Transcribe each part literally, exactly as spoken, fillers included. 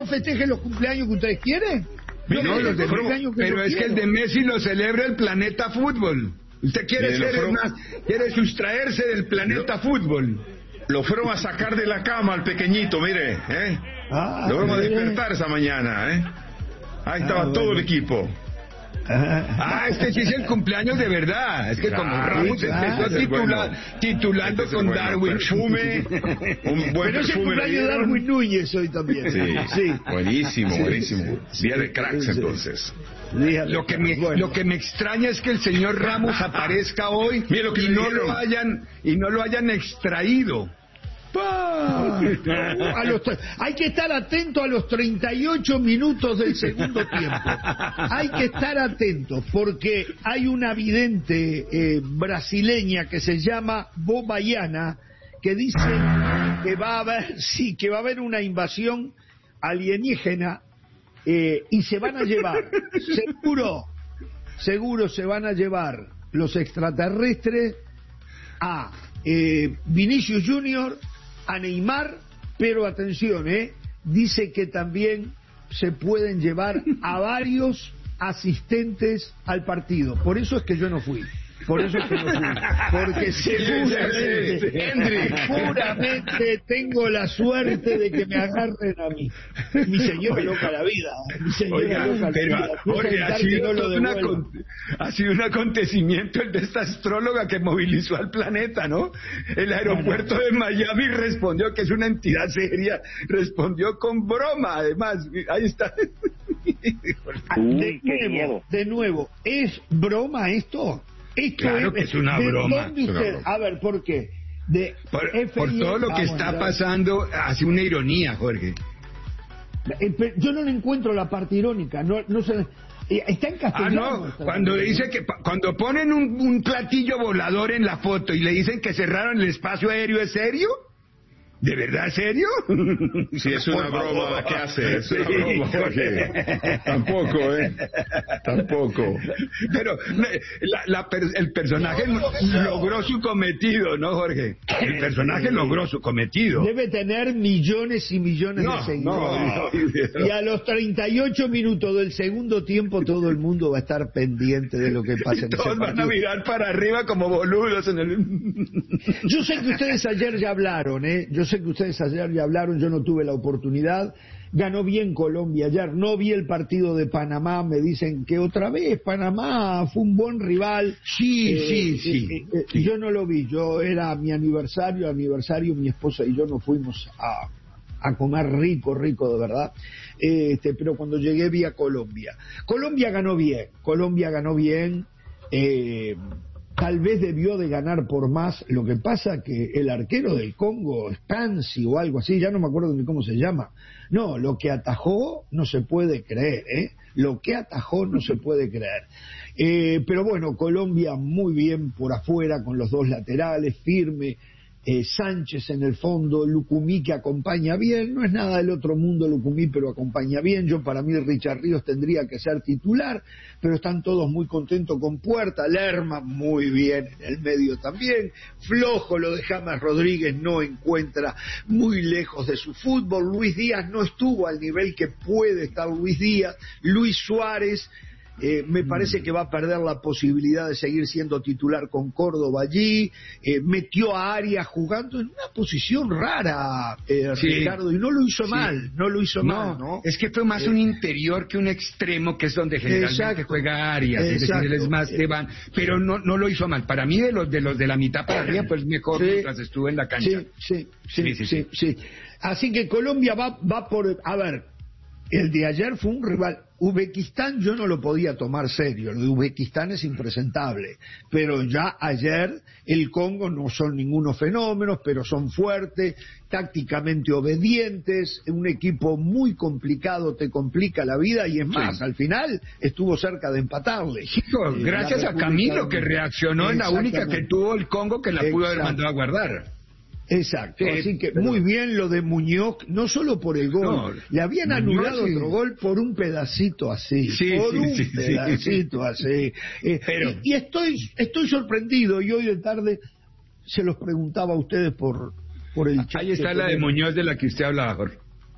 festeje los cumpleaños que ustedes quieren. No, no, los de cumpleaños que pero es quiero. Que el de Messi lo celebra el Planeta Fútbol. Usted quiere ser fueron... más, quiere sustraerse del Planeta lo... Fútbol. Lo fueron a sacar de la cama al pequeñito, mire, ¿eh? Ah, lo fueron a despertar esa mañana, ¿eh? Ahí estaba ah, todo bueno. el equipo. Ah, este sí es el cumpleaños de verdad. Es que claro, como Ramos empezó claro, titula, bueno. titulando este con bueno. Darwin. Perfume, un buen Pero es el cumpleaños de Darwin Núñez hoy también. Sí, sí. Buenísimo, sí. buenísimo. Día de cracks sí. entonces. Lo que, me, bueno. lo que me extraña es que el señor Ramos aparezca hoy lo que y no lo hayan y no lo hayan extraído. A los, hay que estar atento a los treinta y ocho minutos del segundo tiempo. Hay que estar atento porque hay una vidente eh, brasileña que se llama Bobayana que dice que va a haber, sí, que va a haber una invasión alienígena eh, y se van a llevar, seguro, seguro se van a llevar los extraterrestres a eh, Vinicius Junior, a Neymar, pero atención, ¿eh? Dice que también se pueden llevar a varios asistentes al partido. Por eso es que yo no fui. Por eso es que no fui. Porque seguramente, seguramente tengo la suerte de que me agarren a mí. Mi señora loca la vida. Mi señora Oiga, loca pero, la vida. Jorge, ha sido, no una, ha sido un acontecimiento el de esta astróloga que movilizó al planeta, ¿no? El aeropuerto de Miami respondió que es una entidad seria, respondió con broma, además. Ahí está. De nuevo, de nuevo, ¿es broma esto? Esto claro es, que es una ¿de broma. dónde usted? Una broma. A ver, ¿por qué? De por, por todo lo que está pasando, hace una ironía, Jorge. Yo no le encuentro la parte irónica, no, no se... Está en castellano. Ah, no, cuando dice que cuando ponen un, un platillo volador en la foto y le dicen que cerraron el espacio aéreo, ¿es serio? ¿De verdad serio? Si es una broma, ¿qué hace? Es una broma, Jorge. Tampoco, ¿eh? Tampoco. Pero la, la, el personaje logró su cometido, ¿no, Jorge? El personaje logró su cometido. Debe tener millones y millones no, de seguidores. No, no. Y a los treinta y ocho minutos del segundo tiempo todo el mundo va a estar pendiente de lo que pasa en ese partido. Todos van a mirar para arriba como boludos en el... Yo sé que ustedes ayer ya hablaron, ¿eh? Yo sé que ustedes ayer ya hablaron, yo no tuve la oportunidad. Ganó bien Colombia ayer, no vi el partido de Panamá, me dicen que otra vez Panamá fue un buen rival. Sí, eh, sí, sí, eh, eh, sí. Yo no lo vi, yo era mi aniversario, aniversario, mi esposa y yo nos fuimos a, a comer rico, rico de verdad. Este, pero cuando llegué vi a Colombia. Colombia ganó bien, Colombia ganó bien. Eh, Tal vez debió de ganar por más. Lo que pasa que el arquero del Congo, Stanzi o algo así, ya no me acuerdo ni cómo se llama. No, lo que atajó no se puede creer, ¿eh? Lo que atajó no se puede creer. Eh, pero bueno, Colombia muy bien por afuera, con los dos laterales, firme. Eh, Sánchez en el fondo, Lucumí que acompaña bien, no es nada del otro mundo Lucumí, pero acompaña bien. Yo para mí Richard Ríos tendría que ser titular, pero están todos muy contentos con Puerta, Lerma muy bien en el medio también, flojo lo de James Rodríguez, no encuentra, muy lejos de su fútbol. Luis Díaz no estuvo al nivel que puede estar Luis Díaz. Luis Suárez Eh, me parece que va a perder la posibilidad de seguir siendo titular con Córdoba allí. Eh, metió a Arias jugando en una posición rara, eh, sí, Ricardo, y no lo hizo sí. mal, no lo hizo no, mal, ¿no? Es que fue más eh, un interior que un extremo, que es donde generalmente exacto, juega Arias, exacto, es decir, él es más de van, pero no no lo hizo mal. Para mí, de los de los de la mitad para arriba, pues mejor sí, mientras estuvo en la cancha. Sí, sí, sí, sí, sí, sí, sí. Así que Colombia va, va por, a ver, el de ayer fue un rival. Uzbekistán yo no lo podía tomar serio, lo de Uzbekistán es impresentable, pero ya ayer el Congo no son ningunos fenómenos, pero son fuertes, tácticamente obedientes, un equipo muy complicado, te complica la vida y es más, sí. al final estuvo cerca de empatarle. Chico, eh, gracias a Camilo que reaccionó en la única que tuvo el Congo que la pudo haber mandado a guardar. Exacto, sí, así que pero... muy bien lo de Muñoz, no solo por el gol, no, le habían Muñoz, anulado sí. otro gol por un pedacito así, sí, por sí, un sí, pedacito sí. así. Eh, pero... y, y estoy estoy sorprendido, y hoy de tarde se los preguntaba a ustedes por, por el chat. Ahí está la de Muñoz de la que usted hablaba, Jorge.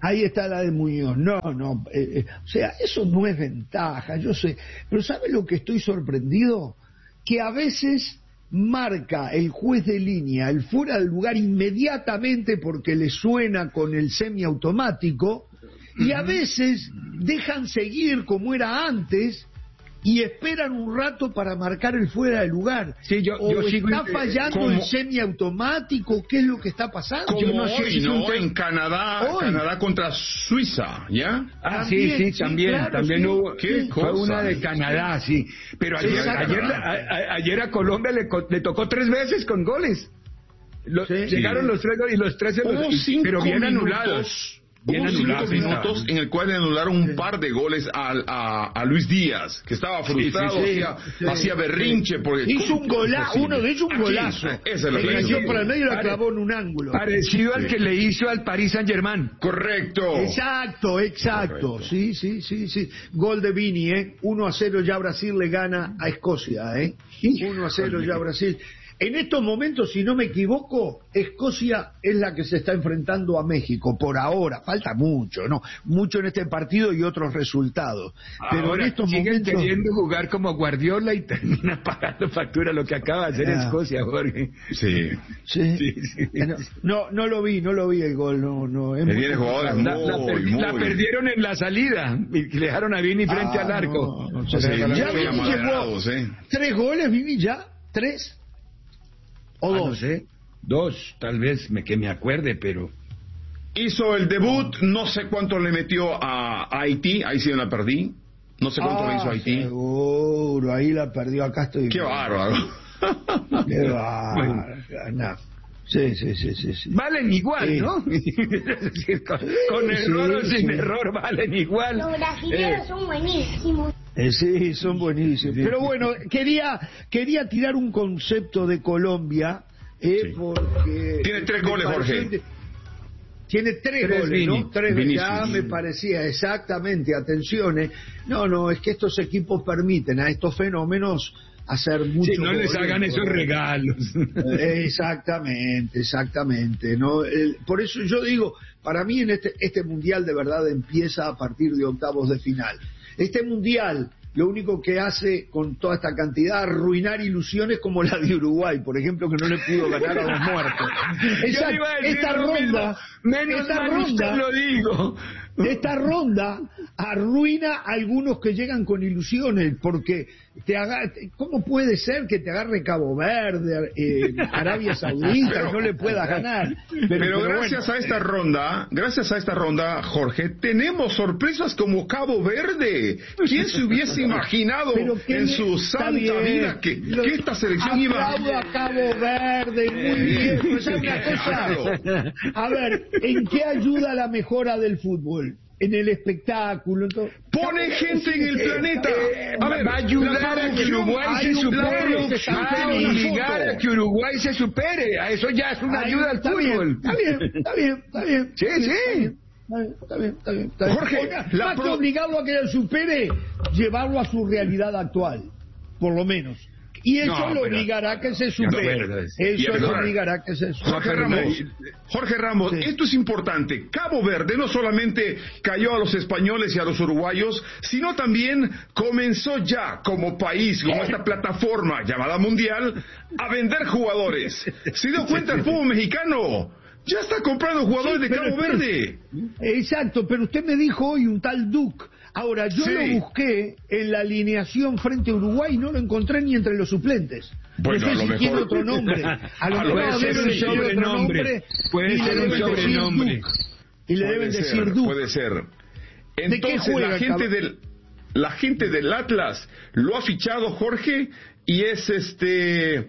Ahí está la de Muñoz. No, no. Eh, eh, o sea, eso no es ventaja, yo sé. Pero ¿sabe lo que estoy sorprendido? Que a veces marca el juez de línea el fuera del lugar inmediatamente porque le suena con el semiautomático, y a veces dejan seguir como era antes y esperan un rato para marcar el fuera de lugar. Sí, yo, o yo sigo está en, fallando como, el semiautomático, ¿qué es lo que está pasando? Como Yo no hoy, sé si ¿no? un... En Canadá, hoy. Canadá contra Suiza, ¿ya? Ah, También, sí, sí, sí, también, claro, también sí. hubo, ¿Qué fue cosa? una de Canadá, sí, pero ayer, Exacto. ayer, a, a, ayer a Colombia le, le tocó tres veces con goles. Lo, Sí. Llegaron los tres goles y los tres se los, Hubo y- cinco pero bien minutos, anulados. Bien hubo cinco anulados. minutos estaban. en el cual le anularon un par de goles a, a, a Luis Díaz, que estaba frustrado, sí, sí, hacía, sí. hacía berrinche porque Hizo un golazo, uno de ellos un Aquí, golazo. esa es la Se verdad. metió por el medio y la Pare- clavó en un ángulo. Parecido al que le hizo al Paris Saint Germain. Correcto. Exacto, exacto. Correcto. Sí, sí, sí, sí. Gol de Vini, ¿eh? uno a cero ya Brasil le gana a Escocia, ¿eh? uno a cero ya Brasil. En estos momentos, si no me equivoco, Escocia es la que se está enfrentando a México, por ahora. Falta mucho, ¿no? Mucho en este partido y otros resultados. Pero Ahora en estos siguen momentos... queriendo jugar como Guardiola y termina pagando factura lo que acaba de hacer Ah. Escocia, Jorge. Sí. Sí. Sí, sí. No, no, no lo vi, no lo vi el gol, no, no. Es Le muy viene jugadores complicado. La, la Muy, perdi- la muy. perdieron en la salida y le dejaron a Vini frente Ah, al arco. no, no, Sí, sí. muy Ya Vini amaderados, llegó. ¿eh? ¿Tres goles, Vini, ya? ¿Tres? ¿O Ah, dos? no sé. Dos, tal vez me, que me acuerde, pero... Hizo el debut, no sé cuánto le metió a, a Haití, ahí sí la perdí. No sé cuánto le hizo a Haití. Seguro, ahí la perdió, acá estoy. Qué bárbaro. Qué bárbaro. No. Sí, sí, sí, sí, sí. Valen igual, Sí. ¿no? Es decir, con, con error o Sí, sin sí. error valen igual. Los brasileños Eh, son buenísimos. Eh, sí, son buenísimos. Pero bueno, quería quería tirar un concepto de Colombia, eh, Sí. porque... Tiene tres me goles, pareció Jorge. inte- Tiene tres, Tres goles, Vini. ¿no? Tres, Vinicius. ya me parecía, exactamente, atención. eh. No, no, es que estos equipos permiten a estos fenómenos hacer mucho. sí, no les gol, hagan ¿no? esos regalos. Eh, Exactamente, exactamente, ¿no? El- por eso yo digo, para mí en este este mundial de verdad empieza a partir de octavos de final. Este mundial lo único que hace con toda esta cantidad arruinar ilusiones como la de Uruguay, por ejemplo, que no le pudo ganar a los muertos. Yo le iba a decir esta lo ronda, mismo. Menos esta mal ronda, usted lo digo. esta ronda arruina a algunos que llegan con ilusiones, porque te aga- ¿cómo puede ser que te agarre Cabo Verde, eh, Arabia Saudita, Pero- no le puedas ganar? Pero, pero gracias bueno, a esta ronda, gracias a esta ronda, Jorge, tenemos sorpresas como Cabo Verde. ¿Quién se hubiese imaginado Pero que en le- su está santa bien. vida que, Lo- que esta selección iba aplaudo a Cabo Verde, muy bien. Pero ¿sabe una cosa? A ver, ¿en qué ayuda la mejora del fútbol? En el espectáculo. en todo. Pone gente en el Eh, planeta. eh, A ver, va a ayudar la a que producción- Uruguay hay se un supere, pueblo que está va a feliz. obligar a que Uruguay se supere, a eso ya es una Ay, ayuda al está fútbol. Bien, está bien, está bien, está bien. Sí, sí. Está bien, está bien, está bien. Está bien. Jorge, Oiga, la más que pro- obligado a que él supere, llevarlo a su realidad actual, por lo menos. Y eso No, lo pero- obligará a que se No, supere. verdad. Eso Y lo ahora- obligará a que se supere. Jorge Ramos, Jorge Ramos, Sí. esto es importante. Cabo Verde no solamente cayó a los españoles y a los uruguayos, sino también comenzó ya como país, como esta plataforma llamada mundial, a vender jugadores. ¿Se dio cuenta el fútbol mexicano? Ya está comprando jugadores Sí, de pero Cabo espere. Verde. Exacto, pero usted me dijo hoy un tal Duke. Ahora, yo Sí. lo busqué en la alineación frente a Uruguay y no lo encontré ni entre los suplentes. Bueno, no a sé lo si mejor- tiene otro nombre. A lo a lo mejor mejor deben es un decir otro sobrenombre. nombre Puede y ser le un deben decir sobrenombre. Duke. Y le Puede deben ser, decir Duke. Puede ser. qué Entonces juega, la gente cabrón? del la gente del Atlas lo ha fichado Jorge y es este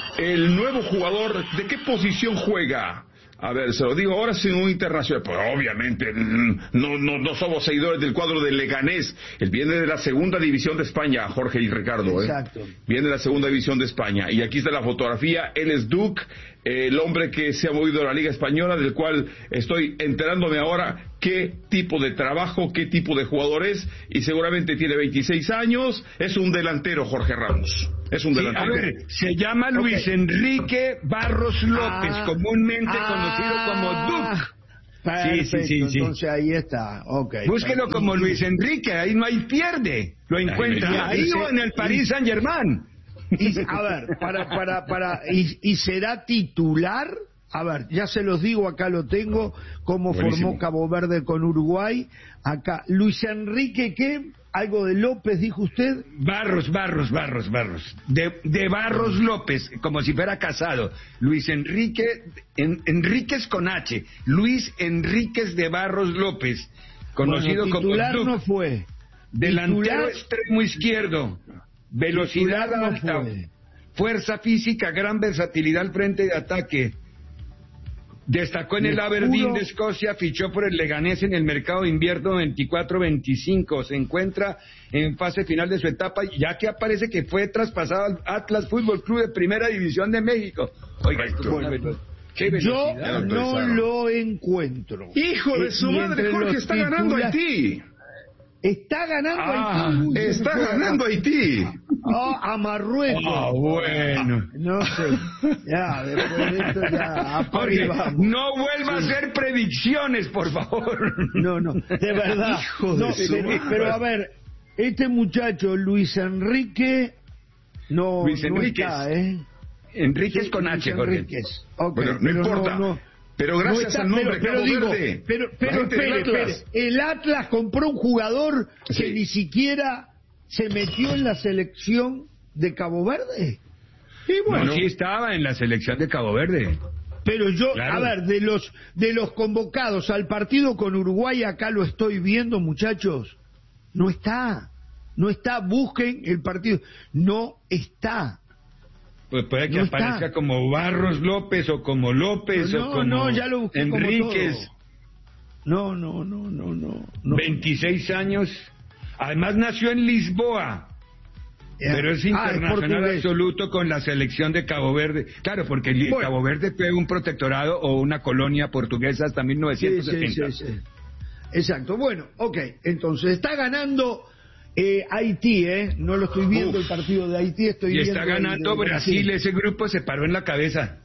el nuevo jugador. ¿De qué posición juega? A ver, se lo digo ahora sin un internacional. Pues obviamente mm, no, no, no somos seguidores del cuadro del Leganés. Él viene de la segunda división de España, Jorge y Ricardo. ¿eh? Exacto. Viene de la segunda división de España. Y aquí está la fotografía. Él es Duke, eh, el hombre que se ha movido a la Liga Española, del cual estoy enterándome ahora qué tipo de trabajo, qué tipo de jugador es. Y seguramente tiene veintiséis años. Es un delantero, Jorge Ramos. Es un Sí, a delantero. ver, se llama Luis Ok. Enrique Barros López, Ah, comúnmente ah, conocido como Duke. Perfecto, sí, sí, sí, sí. Entonces ahí está. Okay. Búsquelo como Luis Enrique, ahí no hay pierde. Lo encuentra Ahí ahí se- o en el Paris Saint Germain. Y, a ver, para, para, para, y, y será titular. A ver, ya se los digo, acá lo tengo, cómo Buenísimo. formó Cabo Verde con Uruguay. Acá, Luis Enrique, ¿qué? ¿Algo de López, dijo usted? Barros, Barros, Barros, Barros. De, de Barros López, como si fuera casado. Luis Enrique, en, Enríquez con H. Luis Enríquez de Barros López, conocido Bueno, titular como no fue. delantero Titular- extremo izquierdo. Velocidad Titular no alta, fue. fuerza física, gran versatilidad al frente de ataque. Destacó en Les el Aberdeen juro- de Escocia, fichó por el Leganés en el mercado de invierno veinticuatro veinticinco. Se encuentra en fase final de su etapa, ya que aparece que fue traspasado al Atlas Fútbol Club de Primera División de México. Oiga, esto Correcto. vuelve- qué Yo velocidad. no autorizaron. lo encuentro. Hijo de Eh, su y madre, entre Jorge, los está ganando titula- Haití. Está ganando Ah, Haití. Uy, Está se fue ganando a- Haití. Ah, a Marruecos. Ah, bueno. No sé. Ya, después de esto ya a París Jorge, vamos. no vuelva a hacer predicciones, por favor. No, no, de verdad. Hijo de No, su pero, madre. pero a ver, este muchacho Luis Enrique no, Luis no Enríquez. está, ¿eh? Enríquez Sí, con Luis H, Jorge. Enríquez. Ok, Bueno, no pero importa. no- Pero no gracias está, al nombre pero, pero Cabo digo, Verde. pero, la pero gente del espere, Atlas. espere. El Atlas compró un jugador que Sí. ni siquiera se metió en la selección de Cabo Verde. Y bueno, No, sí estaba en la selección de Cabo Verde. Pero yo, Claro. a ver, de los de los convocados al partido con Uruguay, acá lo estoy viendo, muchachos, no está, no está, busquen el partido, no está. Pues puede que No aparezca está. como Barros López o como López No, o como no, ya lo busqué como Enríquez, todo. No, no, no, no, no. no. veintiséis años. Además nació en Lisboa, Eh, pero es ah, internacional portugués. absoluto con la selección de Cabo Verde. Claro, porque el- Bueno. Cabo Verde fue un protectorado o una colonia portuguesa hasta mil Sí, novecientos sí, setenta. sí, sí. Exacto. Bueno, ok. Entonces está ganando eh, Haití, ¿eh? No lo estoy viendo Uf. el partido de Haití, estoy Y viendo está el ganando de Brasil, ese grupo se paró en la cabeza.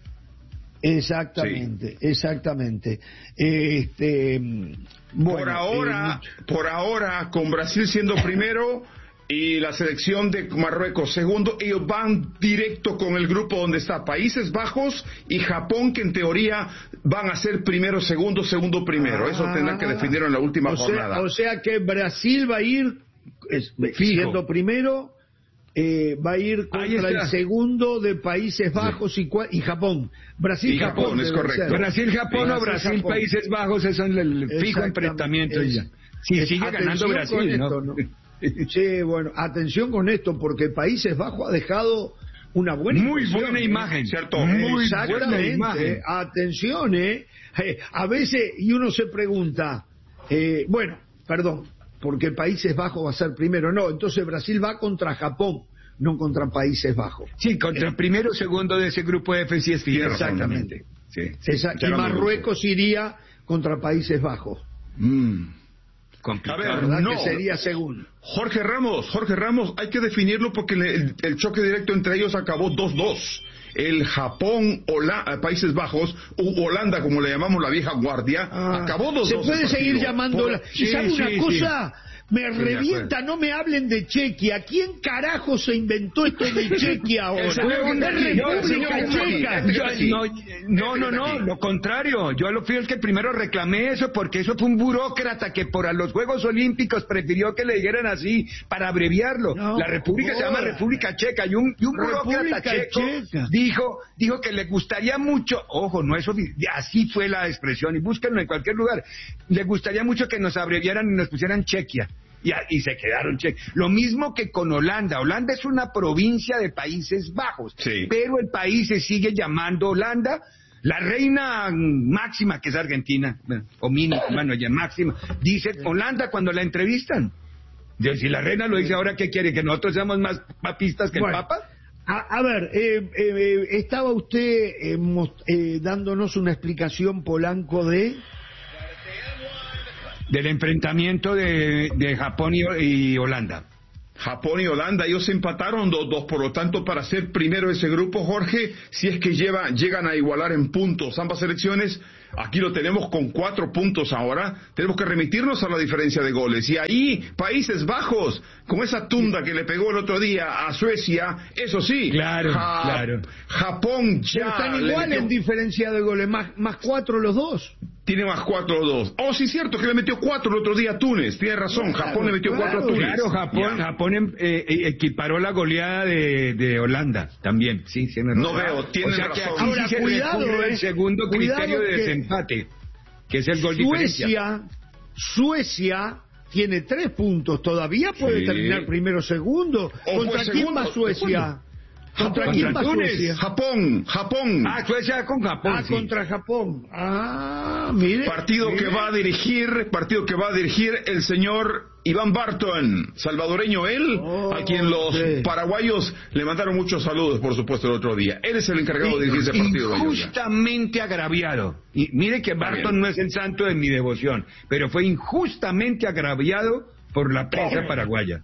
Exactamente, exactamente. Eh, Este, mm, bueno, por ahora, eh, por ahora, con Brasil siendo primero y la selección de Marruecos segundo, ellos van directo con el grupo donde está Países Bajos y Japón, que en teoría van a ser primero, segundo, segundo, primero. Eso tendrán que definirlo en la última o sea, jornada. o sea que Brasil va a ir es- siendo primero, eh, va a ir Ahí contra está. el segundo de Países Bajos y, cua- y Japón. Brasil Y Japón, es debe correcto. ser. Brasil, Japón o Brasil, Japón. Países Bajos, eso es el fijo Exactamente. enfrentamiento ya. Si Es- sigue ganando atención Brasil, con ¿no? esto, ¿no? Sí, bueno, atención con esto, porque Países Bajos ha dejado una buena Muy impresión, buena ¿eh? imagen, ¿cierto? Muy buena Exactamente. imagen. Atención, ¿eh? Eh, A veces, y uno se pregunta, eh, bueno, perdón, porque Países Bajos va a ser primero. No, entonces Brasil va contra Japón, no contra Países Bajos. Sí, contra el primero o segundo de ese grupo de F sí es fijo. Tiene razón, Exactamente. Sí. Esa- ya y lo Marruecos iría contra Países Bajos, Mm. Complicado. A ver, ¿verdad? no. Que sería segundo. Jorge Ramos, Jorge Ramos, hay que definirlo porque le- el, el choque directo entre ellos acabó dos dos. El Japón, Hola- eh, Países Bajos, u Holanda, como le llamamos la vieja guardia, Ah, acabó dos dos. Se puede seguir llamando. la- ¿Y sí, sabe una sí, cosa? Me de revienta, no me hablen de Chequia. ¿Quién carajo se inventó esto de Chequia ahora? El señor Es Gunderli, yo, República señor Gunderli, Checa. yo- no, no, no, no, lo contrario. Yo lo fui el que primero reclamé eso porque eso fue un burócrata que por a los Juegos Olímpicos prefirió que le dijeran así para abreviarlo. No, la República se llama joda. República Checa y un, y un burócrata República checo Checa. dijo dijo que le gustaría mucho, ojo, no eso, así fue la expresión y búsquenlo en cualquier lugar. Le gustaría mucho que nos abreviaran y nos pusieran Chequia. Y, a- y se quedaron cheques. Lo mismo que con Holanda. Holanda es una provincia de Países Bajos, Sí. pero el país se sigue llamando Holanda. La reina máxima, que es Argentina, bueno, o mínima, bueno, ya máxima, dice Holanda cuando la entrevistan. Yo, si la reina lo dice ahora, ¿qué quiere? ¿Que nosotros seamos más papistas que Bueno, el Papa? A, a ver, eh, eh, eh, estaba usted eh, mos- eh, dándonos una explicación, Polanco, de... Del enfrentamiento de, de Japón y, y Holanda. Japón y Holanda, ellos empataron dos dos, por lo tanto, para ser primero de ese grupo, Jorge, si es que lleva, llegan a igualar en puntos ambas selecciones, aquí lo tenemos con cuatro puntos ahora, tenemos que remitirnos a la diferencia de goles, y ahí, Países Bajos, con esa tunda que le pegó el otro día a Suecia, eso sí, claro, ja- claro. Japón ya... Pero están le igual metió- en diferencia de goles, más, más cuatro los dos. Tiene más cuatro dos. Oh, sí, cierto, que le metió cuatro el otro día a Túnez. Tiene razón, Claro, Japón le metió claro, cuatro a Túnez. Claro, Japón, Ya. Japón em- eh, eh, equiparó la goleada de, de Holanda también. Sí, sí, No veo, tienen o sea que razón. aquí Ahora, sí se cuidado, recurre al eh, segundo cuidado criterio de que desempate, que es el gol diferencia. Suecia, Suecia tiene tres puntos, todavía puede Sí. terminar primero o segundo. O ¿Contra fue quién segundo, va Suecia? ¿Contra Japón, quién contra va Túnez. Suecia? Japón, Japón. Ah, Suecia con Japón. Ah, sí. contra Japón. Ah, mire. Partido mire. que va a dirigir, partido que va a dirigir el señor Iván Barton, salvadoreño él, Oh, a quien los sí. paraguayos le mandaron muchos saludos, por supuesto, el otro día. Él es el encargado de dirigir ese partido. Bayoya. Injustamente agraviado. Y mire que Barton bien. no es el santo de mi devoción, pero fue injustamente agraviado por la prensa Oh. paraguaya.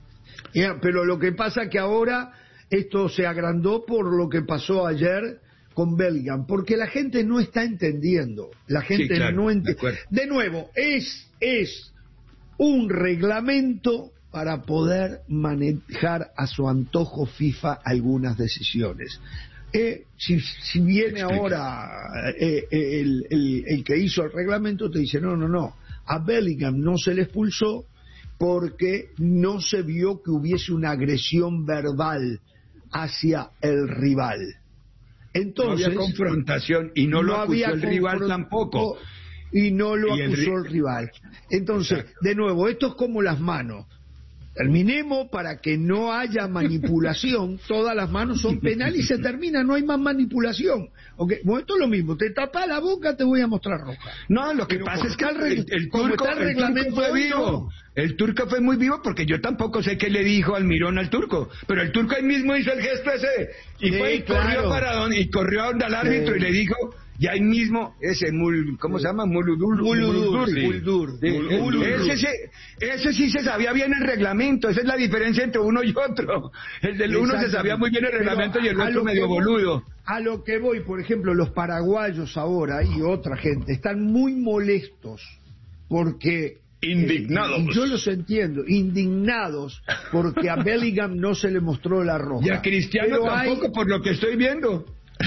Ya, pero lo que pasa que ahora esto se agrandó por lo que pasó ayer con Bellingham, porque la gente no está entendiendo. La gente Sí, claro, no de entiende. acuerdo. De nuevo, es es un reglamento para poder manejar a su antojo FIFA algunas decisiones. Eh, si, si viene Explica. ahora eh, eh, el, el, el que hizo el reglamento, te dice, no, no, no, a Bellingham no se le expulsó porque no se vio que hubiese una agresión verbal hacia el rival. Entonces, no había confrontación y no, lo acusó había el rival confron- tampoco. Y no lo Y el acusó ri- el rival. Entonces, Exacto. de nuevo, esto es como las manos. Terminemos para que no haya manipulación, todas las manos son penales y se termina, no hay más manipulación. Okay. Bueno, esto es lo mismo, te tapas la boca, te voy a mostrar roja. No, lo que Pero pasa como es que está el el, reg- el como turco, está el el turco reglamento fue hoy, vivo. no. El turco fue muy vivo porque yo tampoco sé qué le dijo Almirón al turco, pero el turco ahí mismo hizo el gesto ese y Sí, fue y claro. corrió para don, y corrió donde al árbitro Sí. y le dijo, y ahí mismo ese mul, ¿cómo se llama? Muludur, Muludur, sí. Muldur, Sí, Muldur. ese, ese, ese sí se sabía bien el reglamento, esa es la diferencia entre uno y otro. El del uno se sabía muy bien el reglamento y el Pero a otro lo medio que voy- boludo. A lo que voy, por ejemplo, los paraguayos ahora y otra gente están muy molestos porque... Indignados. eh, y yo los entiendo, indignados porque a Bellingham no se le mostró la roja. Y a Cristiano Pero hay- tampoco, por lo que estoy viendo.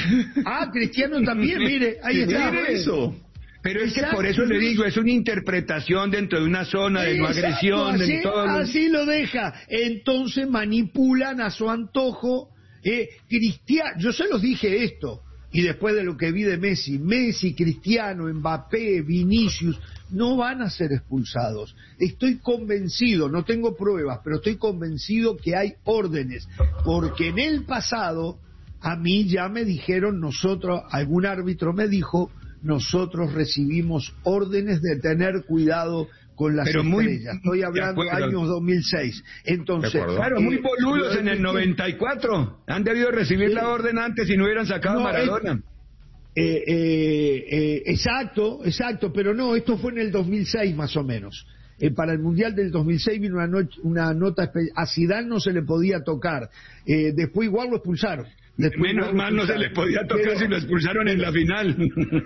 Ah, Cristiano también, mire, ahí está. Mire eso. Pero es que Exacto. por eso le digo, es una interpretación dentro de una zona de no Exacto, agresión, así, de todo lo- así lo deja. Entonces manipulan a su antojo. Eh, Cristiano, yo se los dije esto, y después de lo que vi de Messi, Messi, Cristiano, Mbappé, Vinicius, no van a ser expulsados. Estoy convencido, no tengo pruebas, pero estoy convencido que hay órdenes, porque en el pasado a mí ya me dijeron nosotros, algún árbitro me dijo, nosotros recibimos órdenes de tener cuidado con las Pero muy- estrellas. Estoy de hablando de acuerdo. años dos mil seis. Entonces, De acuerdo. Claro, muy eh, boludos lo- en el noventa y cuatro. Han debido recibir Sí. la orden antes y no hubieran sacado No, a Maradona. Eh, eh, eh, exacto, exacto, pero no, esto fue en el dos mil seis más o menos. Eh, para el Mundial del dos mil seis vino una, no- una nota, espe- a Zidane no se le podía tocar, eh, después igual lo expulsaron. Después Menos igual lo mal no se expulsaron. le podía tocar Pero- si lo expulsaron en la final.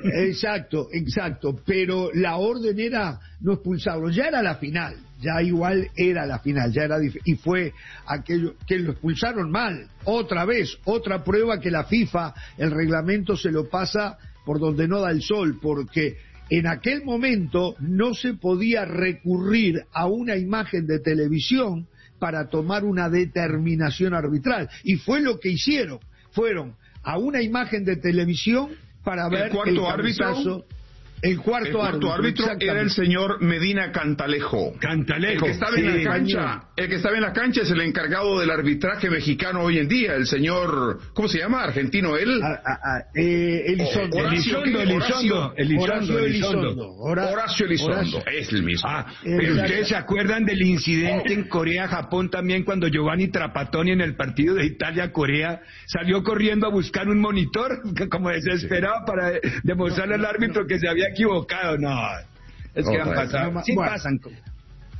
Exacto, exacto, pero la orden era no expulsarlo, ya era la final, ya igual era la final, ya era dif- y fue aquello que lo expulsaron mal, otra vez, otra prueba que la FIFA, el reglamento se lo pasa por donde no da el sol, porque en aquel momento no se podía recurrir a una imagen de televisión para tomar una determinación arbitral, y fue lo que hicieron, fueron a una imagen de televisión para El ver cuarto el árbitro- cabezazo. El cuarto, El cuarto árbitro era el exactamente. señor Medina Cantalejo. Cantalejo. El que estaba Sí, en la cancha, el que estaba en la cancha es el encargado del arbitraje mexicano hoy en día, el señor, ¿cómo se llama? Argentino él. Ah, ah, ah, eh, Elizondo. Oh, Horacio, Elizondo, Elizondo, Elizondo, Horacio Elizondo. Elizondo. Hora- Horacio Elizondo, Horacio. es el mismo. Ah, Eh, pero exacto. ustedes se acuerdan del incidente en Corea-Japón también cuando Giovanni Trapattoni en el partido de Italia-Corea salió corriendo a buscar un monitor que como desesperado para demostrarle al árbitro que se había equivocado. No, es que Otra han vez. pasado. No, Sí bueno. pasan.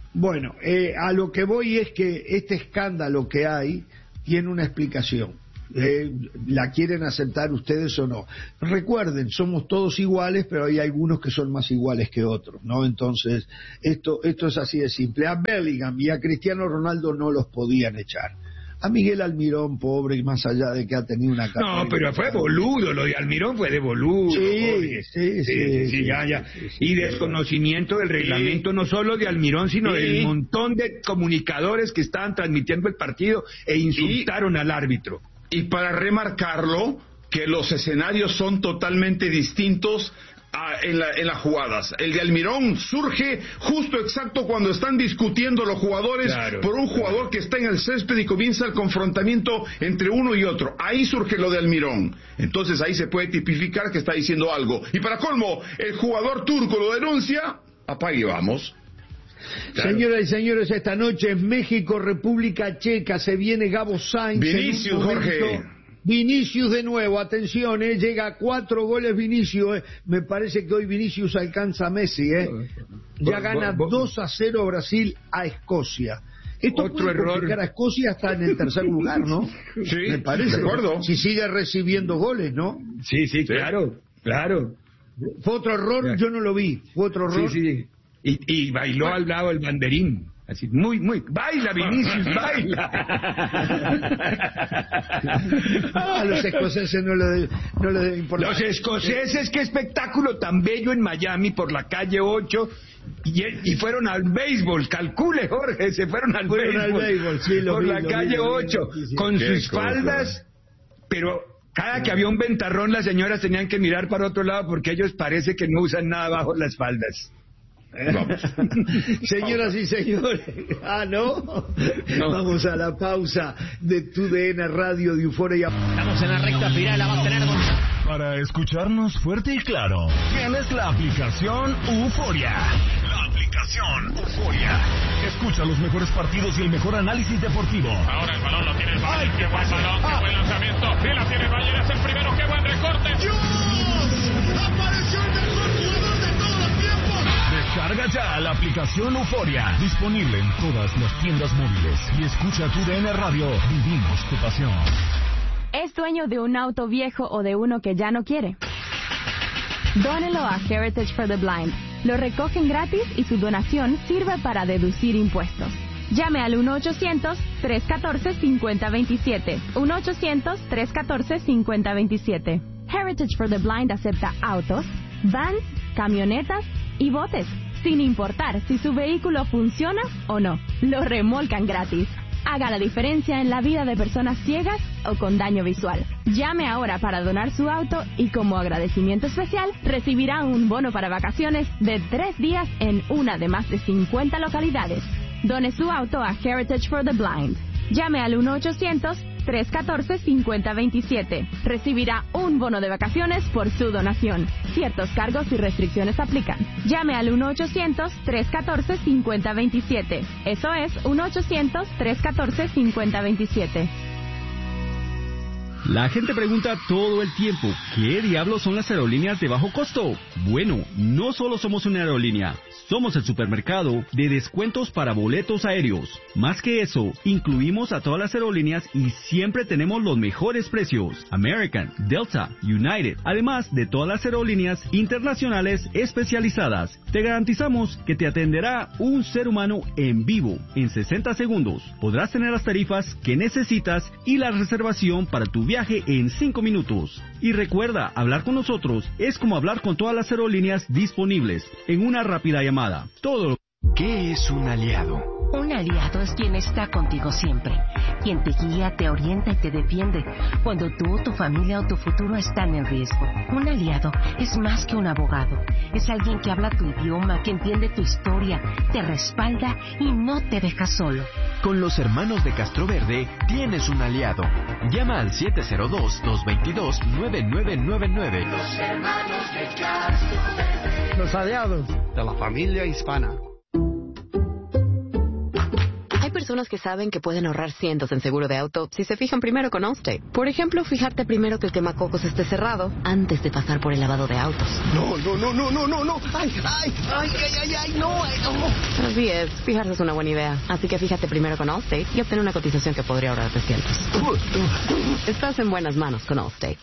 Bueno, eh, a lo que voy es que este escándalo que hay tiene una explicación. Eh, ¿La quieren aceptar ustedes o no? Recuerden, somos todos iguales, pero hay algunos que son más iguales que otros, ¿no? Entonces, esto, esto es así de simple. A Bellingham y a Cristiano Ronaldo no los podían echar. A Miguel Almirón, pobre, más allá de que ha tenido una carrera... No, pero fue boludo, lo de Almirón fue de boludo. Sí, sí, sí, sí, sí, ya, ya. Y desconocimiento del reglamento, no solo de Almirón, sino Sí. del montón de comunicadores que estaban transmitiendo el partido e insultaron al árbitro. Y para remarcarlo, que los escenarios son totalmente distintos a, en, la, en las jugadas. El de Almirón surge justo exacto cuando están discutiendo los jugadores Claro, por un jugador claro. que está en el césped y comienza el confrontamiento entre uno y otro. Ahí surge lo de Almirón. Entonces ahí se puede tipificar que está diciendo algo. Y para colmo, el jugador turco lo denuncia, apague y vamos. Claro. Señoras y señores, esta noche en México, República Checa, se viene Gabo Sainz. Vinicius, en un momento. Jorge. Vinicius de nuevo, atención, eh, llega a cuatro goles Vinicius, eh. me parece que hoy Vinicius alcanza a Messi, eh. ya gana dos a cero Brasil a Escocia. Esto Otro puede error. complicar a Escocia hasta en el tercer lugar, ¿no? Sí, me parece. de acuerdo. Si sigue recibiendo goles, ¿no? Sí, sí, claro, claro. Fue otro error, yo no lo vi, fue otro error. Sí, sí. Y, y bailó al lado el banderín. Así, muy, muy. ¡Baila, Vinicius, baila! A los escoceses no les no le debe importar. Los escoceses, qué espectáculo tan bello en Miami por la calle ocho. Y, y fueron al béisbol, calcule, Jorge, se fueron al Fueron al béisbol. béisbol, sí, lo por vi, la lo vi, calle lo vi, ocho, sí, sí. con Qué sus cosa. faldas, pero cada que había un ventarrón, las señoras tenían que mirar para otro lado porque ellos parece que no usan nada bajo las faldas. Vamos. Señoras y señores, ah, ¿no? No. Vamos a la pausa de Tu D N Radio de Euforia. Estamos en la recta final, la va a tener Gonzalo. Para escucharnos fuerte y claro, tienes la aplicación Euforia. La aplicación Euforia. Escucha los mejores partidos y el mejor análisis deportivo. Ahora el balón lo tiene el Valle, qué buen balón, qué buen lanzamiento. Sí, la tiene el Valle, es el primero, qué buen recorte. ¡Apareció el mejor jugador de todos los tiempos! Descarga ya la aplicación Euforia. Disponible en todas las tiendas móviles. Y escucha Tu D N Radio. Vivimos tu pasión. ¿Es dueño de un auto viejo o de uno que ya no quiere? Dónelo a Heritage for the Blind. Lo recogen gratis y su donación sirve para deducir impuestos. Llame al uno ochocientos, tres uno cuatro, cinco cero dos siete. uno ochocientos, tres uno cuatro, cinco cero dos siete. Heritage for the Blind acepta autos, vans, camionetas y botes, sin importar si su vehículo funciona o no. Lo remolcan gratis. Haga la diferencia en la vida de personas ciegas o con daño visual. Llame ahora para donar su auto y como agradecimiento especial recibirá un bono para vacaciones de tres días en una de más de cincuenta localidades. Done su auto a Heritage for the Blind. Llame al uno ochocientos, tres uno cuatro, cinco cero dos siete. Recibirá un bono de vacaciones por su donación. Ciertos cargos y restricciones aplican. Llame al uno ochocientos, tres uno cuatro, cinco cero dos siete. Eso es uno ochocientos, tres uno cuatro, cinco cero dos siete. La gente pregunta todo el tiempo, ¿qué diablos son las aerolíneas de bajo costo? Bueno, no solo somos una aerolínea, somos el supermercado de descuentos para boletos aéreos. Más que eso, incluimos a todas las aerolíneas y siempre tenemos los mejores precios. American, Delta, United, además de todas las aerolíneas internacionales especializadas. Te garantizamos que te atenderá un ser humano en vivo en sesenta segundos. Podrás tener las tarifas que necesitas y la reservación para tu viaje en cinco minutos. Y recuerda, hablar con nosotros es como hablar con todas las aerolíneas disponibles en una rápida llamada. Todo. ¿Qué es un aliado? Un aliado es quien está contigo siempre, quien te guía, te orienta y te defiende cuando tú, tu familia o tu futuro están en riesgo. Un aliado es más que un abogado, es alguien que habla tu idioma, que entiende tu historia, te respalda y no te deja solo. Con los hermanos de Castroverde tienes un aliado. Llama al siete cero dos, dos dos dos, nueve nueve nueve nueve. Los hermanos de Castroverde. Los aliados de la familia hispana. personas que saben que pueden ahorrar cientos en seguro de auto si se fijan primero con Allstate. Por ejemplo, fijarte primero que el quemacocos esté cerrado antes de pasar por el lavado de autos. No, no, no, no, no, no, no. Ay, ay, ay, ay, ay, ay, no, ay, no. Así es, fijarse es una buena idea. Así que fíjate primero con Allstate y obtén una cotización que podría ahorrarte cientos. Estás en buenas manos con Allstate.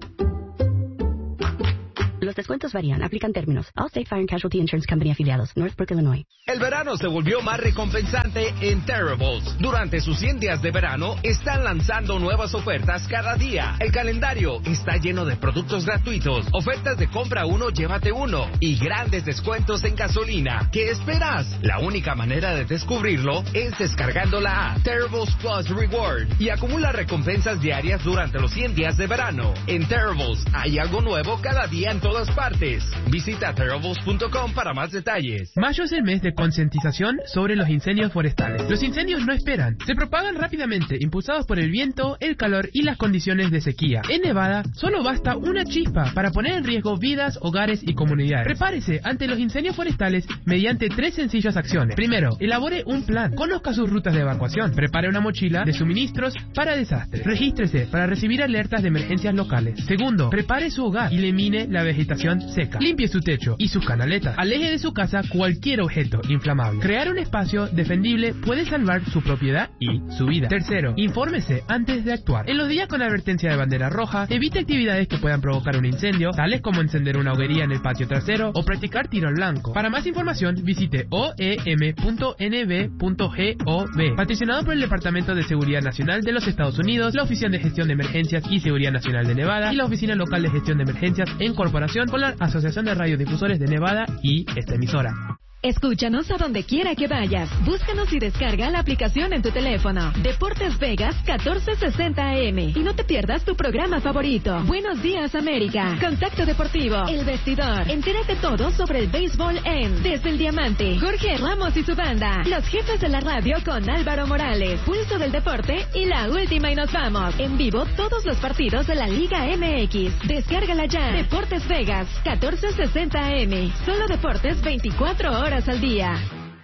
Los descuentos varían. Aplican términos. Allstate Fire and Casualty Insurance Company afiliados. Northbrook, Illinois. El verano se volvió más recompensante en Terribles. Durante sus cien días de verano, están lanzando nuevas ofertas cada día. El calendario está lleno de productos gratuitos, ofertas de compra uno, llévate uno y grandes descuentos en gasolina. ¿Qué esperas? La única manera de descubrirlo es descargando la app Terribles Plus Reward y acumula recompensas diarias durante los cien días de verano. En Terribles hay algo nuevo cada día en todas partes. Visita terribles punto com para más detalles. Mayo es el mes de concientización sobre los incendios forestales. Los incendios no esperan, se propagan rápidamente, impulsados por el viento, el calor y las condiciones de sequía. En Nevada, solo basta una chispa para poner en riesgo vidas, hogares y comunidades. Prepárese ante los incendios forestales mediante tres sencillas acciones. Primero, elabore un plan, conozca sus rutas de evacuación, prepare una mochila de suministros para desastres, regístrese para recibir alertas de emergencias locales. Segundo, prepare su hogar y elimine la vegetación seca. Limpie su techo y sus canaletas. Aleje de su casa cualquier objeto inflamable. Crear un espacio defendible puede salvar su propiedad y su vida. Tercero, infórmese antes de actuar. En los días con advertencia de bandera roja, evite actividades que puedan provocar un incendio, tales como encender una hoguería en el patio trasero o practicar tiro al blanco. Para más información, visite o e m punto n b punto gov. Patrocinado por el Departamento de Seguridad Nacional de los Estados Unidos, la Oficina de Gestión de Emergencias y Seguridad Nacional de Nevada y la Oficina Local de Gestión de Emergencias en corporación con la Asociación de Radiodifusores de Nevada y esta emisora. Escúchanos a donde quiera que vayas. Búscanos y descarga la aplicación en tu teléfono. Deportes Vegas catorce sesenta A M. Y no te pierdas tu programa favorito. Buenos días, América. Contacto Deportivo. El Vestidor. Entérate todo sobre el béisbol en Desde el Diamante. Jorge Ramos y su banda. Los jefes de la radio con Álvaro Morales. Pulso del Deporte y la última y nos vamos. En vivo todos los partidos de la Liga M X. Descárgala ya. Deportes Vegas catorce sesenta A M. Solo deportes veinticuatro horas al día.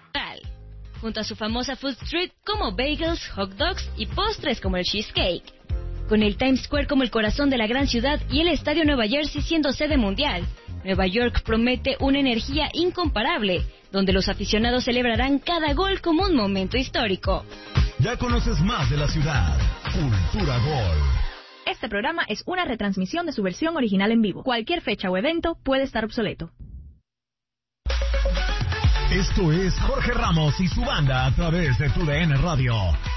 Junto a su famosa food street como bagels, hot dogs y postres como el cheesecake. Con el Times Square como el corazón de la gran ciudad y el Estadio Nueva Jersey siendo sede mundial, Nueva York promete una energía incomparable, donde los aficionados celebrarán cada gol como un momento histórico. Ya conoces más de la ciudad. Cultura Gol. Este programa es una retransmisión de su versión original en vivo. Cualquier fecha o evento puede estar obsoleto. Esto es Jorge Ramos y su banda a través de Tu D N Radio.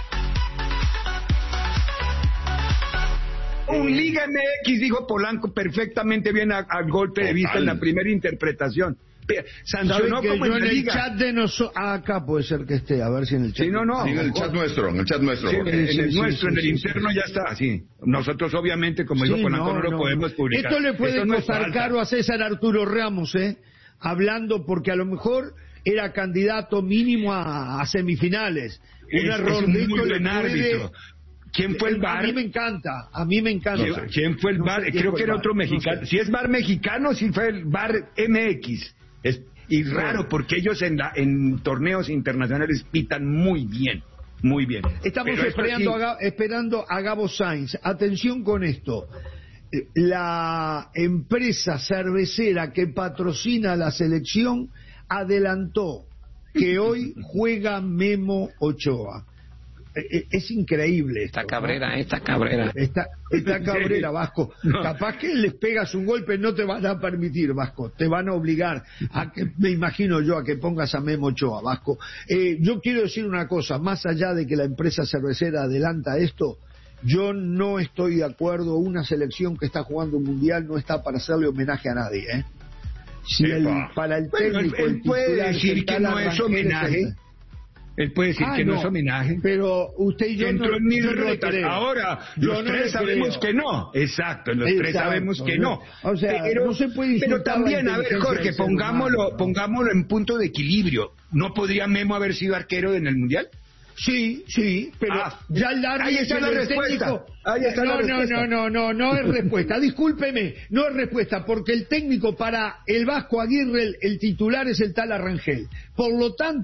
Un Liga M X, dijo Polanco perfectamente bien al golpe de vista en la primera interpretación. Sancionó como yo en la el Liga. chat de nosotros, ah, acá puede ser que esté, a ver si en el chat. Sí, no, no. Sí, en el chat nuestro, en el chat nuestro. Sí, Jorge. en, en el sí, nuestro, sí, en el sí, interno sí, ya está, sí. Nosotros obviamente, como Sí, dijo Polanco, no, no, no lo no. podemos publicar. Esto le puede Esto no es costar falta. caro a César Arturo Ramos, ¿eh? Hablando, porque a lo mejor era candidato mínimo a, a semifinales. Un Es- error es un de muy esto le buen puede... árbitro. ¿Quién fue el V A A R? mí me encanta, a mí me encanta. ¿Quién, quién fue el No V A R? sé quién Creo fue que el era V A R, otro no mexicano. sé. Si es V A R mexicano, sí fue el V A R M X. Es, y raro, porque ellos en, la, en torneos internacionales pitan muy bien. Muy bien. Estamos Pero esto esperando, sí- a, Ga- esperando a Gabo Sainz. Atención con esto. Eh, La empresa cervecera que patrocina la selección adelantó que hoy juega Memo Ochoa. Eh, eh, Es increíble esto, Esta Cabrera, ¿no? esta Cabrera. Está, está Cabrera, Vasco. No. Capaz que les pegas un golpe, no te van a permitir, Vasco. Te van a obligar a que, me imagino yo, a que pongas a Memo Ochoa, Vasco. Eh, yo quiero decir una cosa, más allá de que la empresa cervecera adelanta esto, yo no estoy de acuerdo. Una selección que está jugando un mundial no está para hacerle homenaje a nadie, ¿eh? Si el, Epa. para el Bueno, técnico, él, él el puede titular, decir el que tal no es Arrangel, homenaje. el- Él puede decir Ah, que no. es homenaje. Pero usted y yo Que entró no, en mil yo no le rotas. creo. Ahora, Yo los no tres le sabemos creo. que no. Exacto, los tres Exacto, sabemos que no. O sea, pero, no se puede pero insultar también, la a ver, inteligencia Jorge, del ser pongámoslo, humano. pongámoslo en punto de equilibrio. ¿No podría Memo haber sido arquero en el Mundial? Sí, sí, pero Ah, ya el árbitro, ahí está la el respuesta. técnico- Ahí está no, la no, respuesta. no, no, no, no es respuesta. Discúlpeme, no es respuesta, porque el técnico para el Vasco Aguirre, el, el titular es el tal Arrangel. Por lo tanto,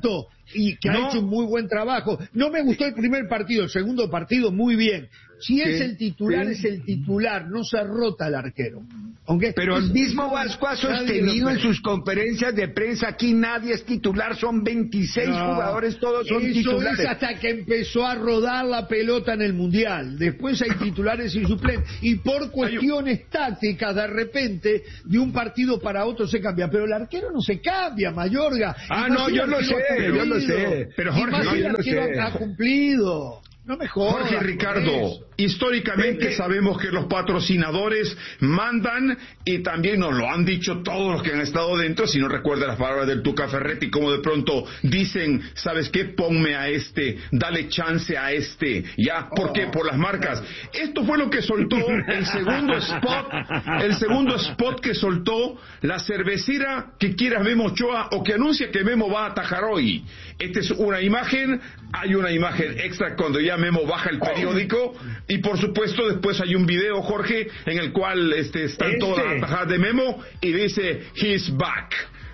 y que no. ha hecho un muy buen trabajo. No me gustó el primer partido, el segundo partido muy bien. Si es Sí, el titular, sí. es el titular, no se rota el arquero. ¿Okay? Pero el mismo Vasco ha sostenido en sus conferencias de prensa, aquí nadie es titular, son veintiséis No, jugadores, todos son eso titulares. es hasta que empezó a rodar la pelota en el Mundial. Después hay titulares y suplentes. Y por cuestiones tácticas, de repente, de un partido para otro se cambia. Pero el arquero no se cambia, Mayorga. Ah, Y más no, si el yo lo arquero sé, ha yo lo cumplido. sé. Pero Y Jorge, más no, si yo el lo arquero sé. ha cumplido. No me jodas. Jorge Ricardo, históricamente sabemos que los patrocinadores mandan y también nos lo han dicho todos los que han estado dentro, si no recuerda las palabras del Tuca Ferretti, como de pronto dicen, ¿sabes qué? Ponme a este, dale chance a este, ya, ¿por qué? Por las marcas. Esto fue lo que soltó el segundo spot, el segundo spot que soltó la cervecera que quiera Memo Ochoa o que anuncia que Memo va a atajar hoy. Esta es una imagen, hay una imagen extra cuando ya Memo baja el periódico y por supuesto después hay un video, Jorge, en el cual este, están Este. todas las atajadas de Memo y dice he's back.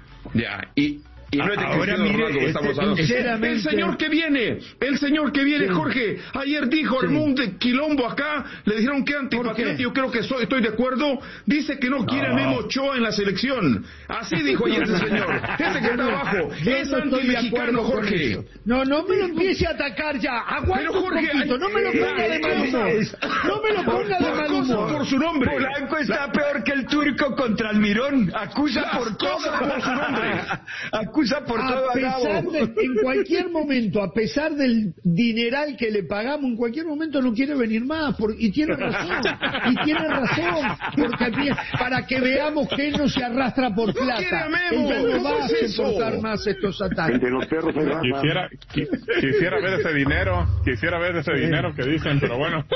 Ya, y y no es de Ahora, Cristiano mire, Ronaldo que este, estamos hablando. sinceramente- El señor que viene, el señor que viene, Sí. Jorge, ayer dijo Sí. el mundo de quilombo acá, le dijeron que antipatriota, yo creo que soy, estoy de acuerdo, dice que no quiere a No. Memo Ochoa en la selección. Así dijo ayer ese señor. Ese que está abajo, Yo es no estoy de antimexicano, acuerdo con Jorge. eso. No, no me lo empiece a atacar ya. Aguanta Pero, un Jorge, poquito. No me lo ponga de mal humor. No me lo ponga de mal humor. Por su nombre. Polanco está peor que el turco contra Almirón. Acusa Las por todo. cosas por su nombre. Acusa por todo A a pesar Gabo. de, en cualquier momento, a pesar del dineral que le pagamos, en cualquier momento no quiere venir más. Por, y tiene razón. Y tiene razón. Porque tiene- para que veamos que él no se arrastra por quiere plata. a Memo, Él ya no ¿cómo va a es eso? soportar más estos ataques. Quisiera, qui- quisiera ver ese dinero, quisiera ver ese dinero que dicen, pero bueno.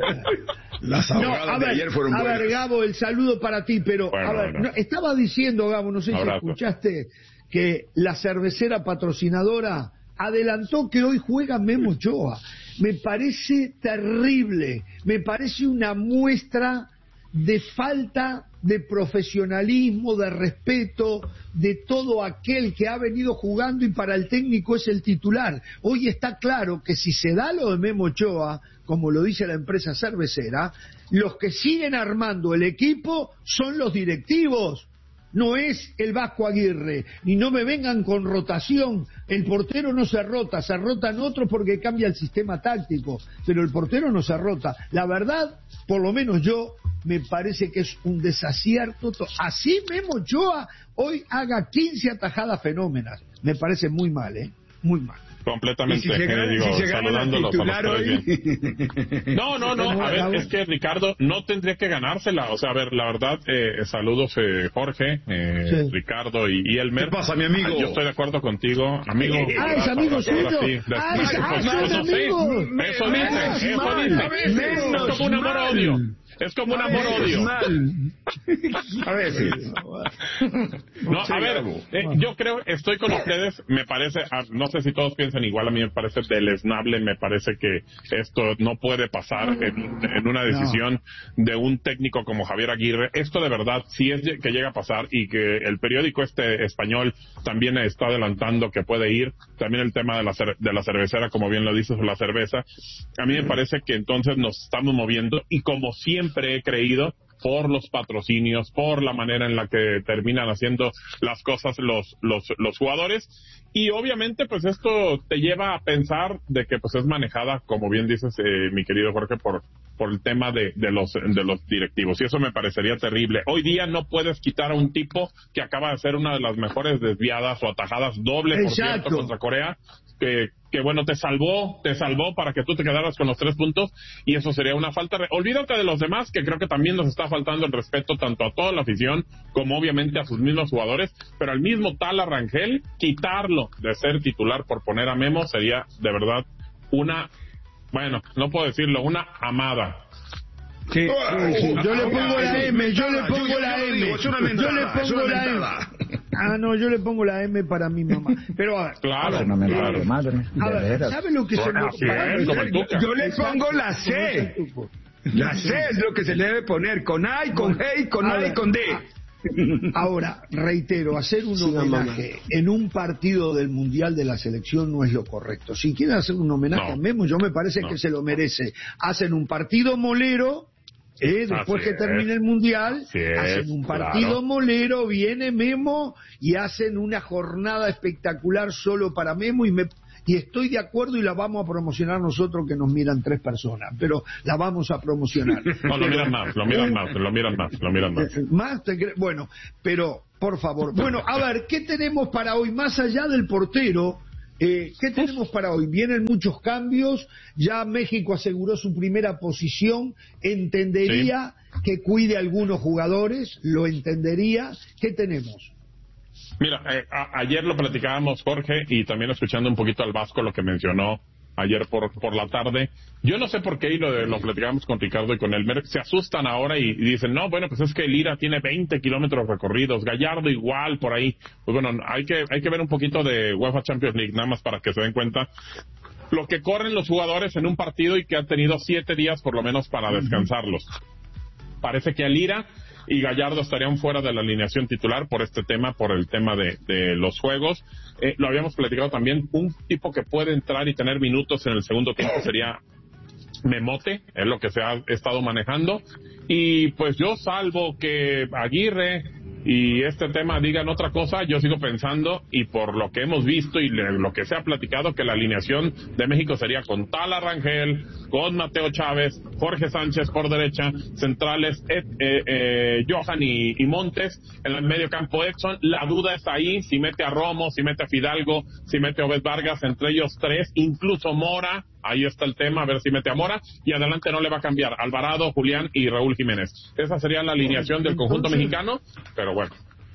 Las No, abogadas a de ver, ayer fueron a ver, buenas. Gabo, el saludo para ti, pero Bueno, a ver, bueno. no, estaba diciendo, Gabo, no sé si Abrazo. escuchaste, que la cervecera patrocinadora adelantó que hoy juega Memo Ochoa. Me parece terrible, me parece una muestra de falta de profesionalismo, de respeto, de todo aquel que ha venido jugando y para el técnico es el titular. Hoy está claro que si se da lo de Memo Ochoa, como lo dice la empresa cervecera, los que siguen armando el equipo son los directivos. No es el Vasco Aguirre, ni no me vengan con rotación. El portero no se rota, se rotan otros porque cambia el sistema táctico, pero el portero no se rota. La verdad, por lo menos yo, me parece que es un desacierto. to- Así Memo Ochoa hoy haga quince atajadas fenómenas. Me parece muy mal, ¿eh? Muy mal. Completamente, Y si se gana- eh, digo, si se gana la saludándolos a los titular tres hoy. bien. No, no, no, a ver, es que Ricardo no tendría que ganársela, o sea, a ver, la verdad, eh, saludos eh, Jorge, eh, Sí. Ricardo y, y Elmer. ¿Qué pasa, mi amigo? Yo estoy de acuerdo contigo, amigo. Ah, es ahora- amigo ahora suyo. sí, Ah, después- es- ah, pues, son eso sí, amigos. eso Menos dice, eso mal, dice. menos Es como un mal. amor-odio. Es como un A amor-odio. A veces. No, a ver, eh, yo creo, estoy con ustedes, me parece, ah, no sé si todos piensan igual, a mí me parece deleznable, me parece que esto no puede pasar en, en una decisión de un técnico como Javier Aguirre. Esto de verdad, si es que llega a pasar y que el periódico este español también está adelantando que puede ir, también el tema de la, cer- de la cervecera, como bien lo dices, la cerveza, a mí me parece que entonces nos estamos moviendo y como siempre he creído, por los patrocinios, por la manera en la que terminan haciendo las cosas los los los jugadores, y obviamente pues esto te lleva a pensar de que pues es manejada, como bien dices, eh, mi querido Jorge, por por el tema de, de los de los directivos, y eso me parecería terrible. Hoy día no puedes quitar a un tipo que acaba de hacer una de las mejores desviadas o atajadas doble, por Exacto. cierto, contra Corea, que que bueno, te salvó, te salvó para que tú te quedaras con los tres puntos, y eso sería una falta. Re- Olvídate de los demás, que creo que también nos está faltando el respeto tanto a toda la afición como obviamente a sus mismos jugadores, pero al mismo tal Rangel, quitarlo de ser titular por poner a Memo sería de verdad una, bueno, no puedo decirlo, una amada. Sí. Sí, yo le pongo la M, yo le pongo la M, Es una yo mentada, le es pongo una la M. mentada. Ah, no, yo le pongo la M para mi mamá. Pero a ver, Claro, a ver, una mentada eh, de madre, a de ver, veras. ¿sabe lo que se me Así es, como el Tuca. Yo le pongo la Exacto, como C. ese tuco. La C es lo que se le debe poner, con A y con G y con A y con D. Ahora, reitero, hacer un Sí, homenaje mamá. en un partido del Mundial de la selección no es lo correcto. Si quieren hacer un homenaje No. a Memo, yo me parece No. que se lo merece. Hacen un partido molero, eh, después Así que es. termine el Mundial, Así es, hacen un partido claro. molero, viene Memo y hacen una jornada espectacular solo para Memo y me... Y estoy de acuerdo y la vamos a promocionar nosotros que nos miran tres personas, pero la vamos a promocionar. No, lo miran más, lo miran más, lo miran más, lo miran más. Eh, Más te cre- bueno, pero por favor. Bueno, a ver, ¿qué tenemos para hoy? Más allá del portero, eh, ¿qué tenemos para hoy? Vienen muchos cambios, ya México aseguró su primera posición, entendería que cuide a algunos jugadores, lo entendería. ¿Qué tenemos? Mira, eh, a- ayer lo platicábamos, Jorge, y también escuchando un poquito al Vasco lo que mencionó ayer por por la tarde. Yo no sé por qué, y lo, de- lo platicábamos con Ricardo y con Elmer, se asustan ahora y, y dicen, no, bueno, pues es que Lira tiene veinte kilómetros recorridos, Gallardo igual, por ahí. Pues bueno, hay que hay que ver un poquito de UEFA Champions League, nada más para que se den cuenta lo que corren los jugadores en un partido y que han tenido siete días por lo menos para descansarlos. Parece que a Lira y Gallardo estarían fuera de la alineación titular por este tema, por el tema de, de los juegos. Eh, lo habíamos platicado también, un tipo que puede entrar y tener minutos en el segundo tiempo sería Memote, es lo que se ha estado manejando. Y pues yo, salvo que Aguirre y este tema digan otra cosa, yo sigo pensando, y por lo que hemos visto y le- lo que se ha platicado, que la alineación de México sería con Tala Rangel, con Mateo Chávez, Jorge Sánchez por derecha, centrales Ed, eh, eh, Johan y, y Montes, en el medio campo Edson. La duda está ahí, si mete a Romo, si mete a Fidalgo, si mete a Obed Vargas, entre ellos tres, incluso Mora. Ahí está el tema, a ver si mete a Mora, y adelante no le va a cambiar Alvarado, Julián y Raúl Jiménez. Esa sería la alineación del conjunto mexicano, pero bueno.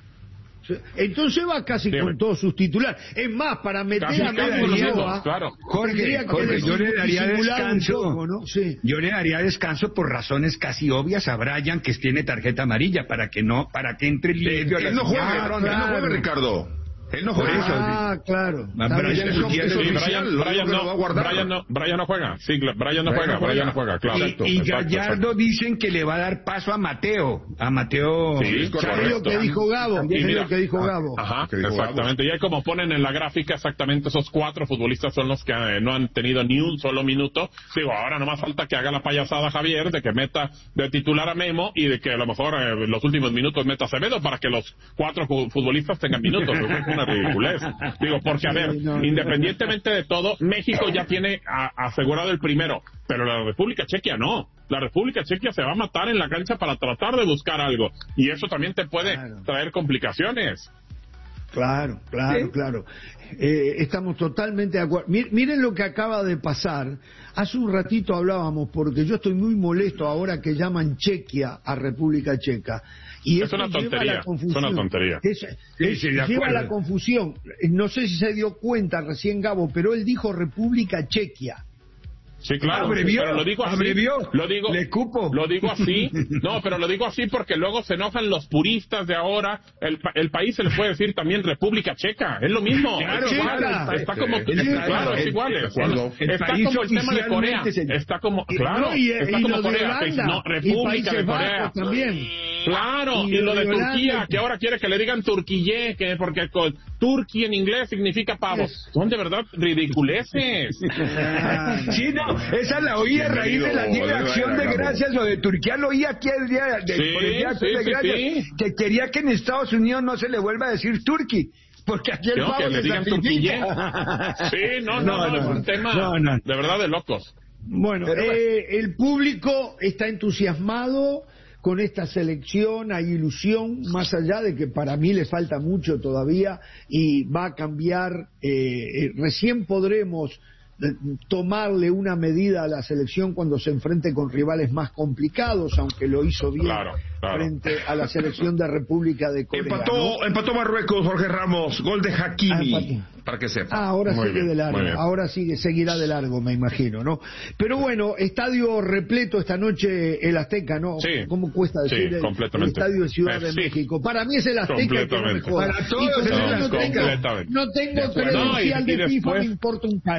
Entonces va casi Dígame. con todos sus titulares. Es más, para meter Casi, a casi Memo con los Ochoa, dos, claro. Jorge, tendría que Jorge, yo le daría disimular un descanso. poco, ¿no? Sí. Yo le daría descanso por razones casi obvias a Brian, que tiene tarjeta amarilla, para que no, para que entre limpio. a la Él no juega, siguiente él ronda. no juega, Ricardo. Él no juega. Ah, claro. Ah, Está Brian bien. Eso- Gutiérrez, eso Sí, oficial, Brian, lo Brian único que lo va a no, guardar. Brian no, Brian no juega. Sí, Brian no Brian juega, no juega. Brian no juega, claro. Y, Exacto, y exacto, Gallardo exacto. dicen que le va a dar paso a Mateo, a Mateo. Sí, Es lo correcto. que dijo Gabo. Y Es mira, lo que dijo Gabo. Ajá, Que dijo exactamente. Y ahí como ponen en la gráfica, exactamente esos cuatro futbolistas son los que eh, no han tenido ni un solo minuto. Digo, ahora nomás falta que haga la payasada Javier de que meta de titular a Memo y de que a lo mejor eh, los últimos minutos meta a Acevedo para que los cuatro fu- futbolistas tengan minutos. Eso es una ridiculez. Digo, porque a ver, Sí, no, no. independientemente de todo, México ya tiene a- asegurado el primero, pero la República Chequia no. La República Chequia se va a matar en la cancha para tratar de buscar algo. Y eso también te puede Claro. traer complicaciones. Claro, claro, Sí. claro. Eh, estamos totalmente de acuerdo. Mi- Miren lo que acaba de pasar. Hace un ratito hablábamos, porque yo estoy muy molesto ahora que llaman Chequia a República Checa. Y Es eso una lleva a tontería, la confusión. es una tontería. Es- Sí, es- sí, de lleva a la acuerdo. confusión. No sé si se dio cuenta recién Gabo, pero él dijo República Chequia. Sí, claro, Abrevió, pero lo digo así, abrevió, lo digo, le cupo. lo digo así, no, pero lo digo así porque luego se enojan los puristas de ahora, el, pa- el país se le puede decir también República Checa, es lo mismo, Claro, es igual, claro. está como, Sí, claro, es el- igual, el- es- el está país como el tema de Corea, oficialmente se- está como, Y- claro, no, y- está y como lo de Corea, que dice, Holanda, no, y República Países de Corea, Bajos también. claro, Y y, lo lo de de Holanda. Turquía, que ahora quiere que le digan Turquille, que porque con Turquía en inglés significa pavos, son de verdad ridiculeces. Sí, no, esa la oí a raíz de la Día de Acción de Gracias o de Turquía, lo oí aquí el día de, Sí, por el Día de Acción sí, de sí, Gracias, sí. que quería que en Estados Unidos no se le vuelva a decir Turkey, porque aquí el No, pavo que le se digan sacrifica. Sí, no, no, no, No, es no, un tema no, no. de verdad de locos. Bueno, Pero bueno. eh, el público está entusiasmado con esta selección, hay ilusión, más allá de que para mí le falta mucho todavía y va a cambiar, eh, eh, recién podremos eh, tomarle una medida a la selección cuando se enfrente con rivales más complicados, aunque lo hizo bien Claro, claro. frente a la selección de República de Corea. ¿no? Empató, empató Marruecos, Jorge Ramos, gol de Hakimi, Ah, empató. para que sepa. Ah, ahora Muy sigue bien, de largo, muy bien. ahora sigue, seguirá de largo, me imagino, ¿no? Pero bueno, estadio repleto esta noche el Azteca, ¿no? Sí. ¿Cómo cuesta Sí, decir el, el completamente. estadio de Ciudad Eh, de sí. México? Para mí es el Azteca y que no me Completamente. joda. Para todos Y como es el yo no Azteca. tengo, Completamente. no tengo De acuerdo. credencial No, y- y de FIFA, después- me importa un carajo.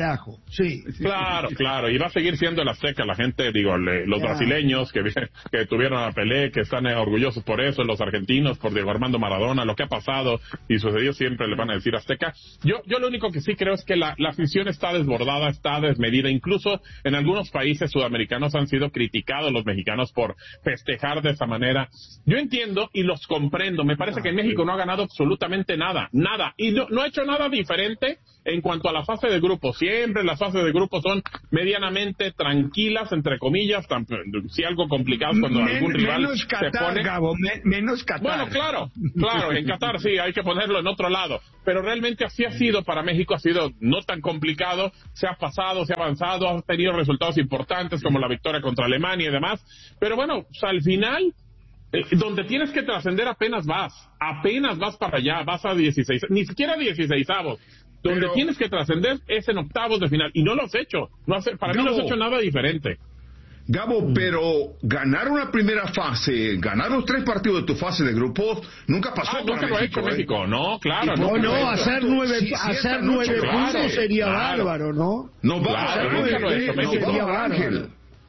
Sí. Claro, claro, y va a seguir siendo el Azteca. La gente, digo, le, los claro. brasileños que, que tuvieron a Pelé, que están eh, orgullosos por eso, los argentinos por Diego Armando Maradona, lo que ha pasado y sucedió, siempre le van a decir Azteca. Yo yo lo único que sí creo es que la, la afición está desbordada, está desmedida. Incluso en algunos países sudamericanos han sido criticados los mexicanos por festejar de esa manera. Yo entiendo y los comprendo. Me parece que en México no ha ganado absolutamente nada, nada. Y no, no ha hecho nada diferente en cuanto a la fase de grupos. Siempre las fases de grupos son medianamente tranquilas, entre comillas, tan, si algo complicado cuando Men, algún rival menos Qatar, se pone... Gabo, me, menos Qatar. Bueno, claro, claro, en Qatar sí, hay que ponerlo en otro lado. Pero realmente así ha sido para México, ha sido no tan complicado, se ha pasado, se ha avanzado, ha tenido resultados importantes como la victoria contra Alemania y demás. Pero bueno, o sea, al final... Eh, donde tienes que trascender apenas vas, apenas vas para allá, vas a dieciséis, ni siquiera dieciseisavos. Donde pero, tienes que trascender es en octavos de final, y no lo has hecho. No has, para Gabo, mí no has hecho nada diferente. Gabo, pero ganar una primera fase, ganar los tres partidos de tu fase de grupos, nunca pasó ah, para nunca México, lo ha hecho ¿eh? México, no, claro. No, no, no hacer nueve, sí, hacer nueve puntos claro, sería claro. bárbaro, ¿no? No va, claro, nunca lo ha hecho México. Sería bárbaro.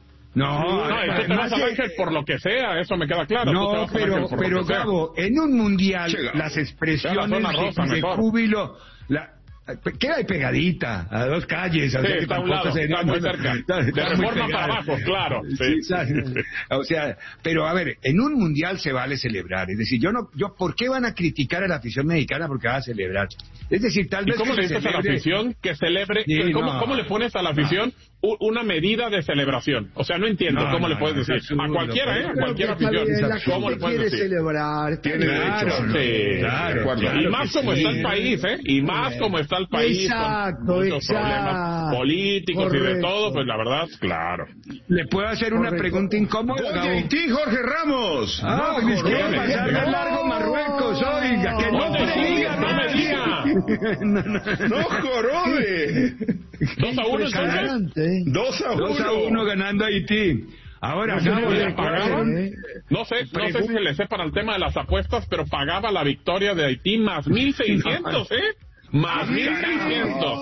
No, no, eso te vas al Ángel por lo que sea, eso me queda claro. No, pero, pero Gabo, en un mundial, che, las expresiones rosa, de, de júbilo, la, queda ahí pegadita, a dos calles. Sí, está a un lado, se, está muy cerca. Está, está de reforma para abajo, claro. Sí. Sí, o sea, pero a ver, en un mundial se vale celebrar. Es decir, yo no, yo, ¿por qué van a criticar a la afición mexicana porque va a celebrar? Es decir, tal vez. ¿Y cómo le dices celebre... a la afición que celebre? Sí, ¿Cómo, no. ¿Cómo le pones a la afición una medida de celebración? O sea, no entiendo no, cómo no, le puedes decir. Absurdo, a cualquiera, ¿eh? A cualquier afición. Bien, la ¿Cómo le puedes decir? Celebrar. Tiene claro, derecho. ¿No? Sí, claro, claro, y más como sí. está el país, ¿eh? Y más como está el país. Exacto, con muchos exacto. problemas políticos Correcto. y de todo, pues la verdad, claro. ¿Le puedo hacer Correcto. una pregunta incómoda? Oye, ¿y ti, Jorge Ramos? Ah, no, es que va a pasar de largo Marruecos, oiga, que no me diga, no me diga. no, no, no jorobe. Dos a uno, entonces. Dos a uno. Dos a uno ganando Haití. Ahora, no, Gabo, sé, pagaban, no sé, no sé si se le sepa el tema de las apuestas, pero pagaba la victoria de Haití más mil seiscientos, ¿eh? Más mil seiscientos.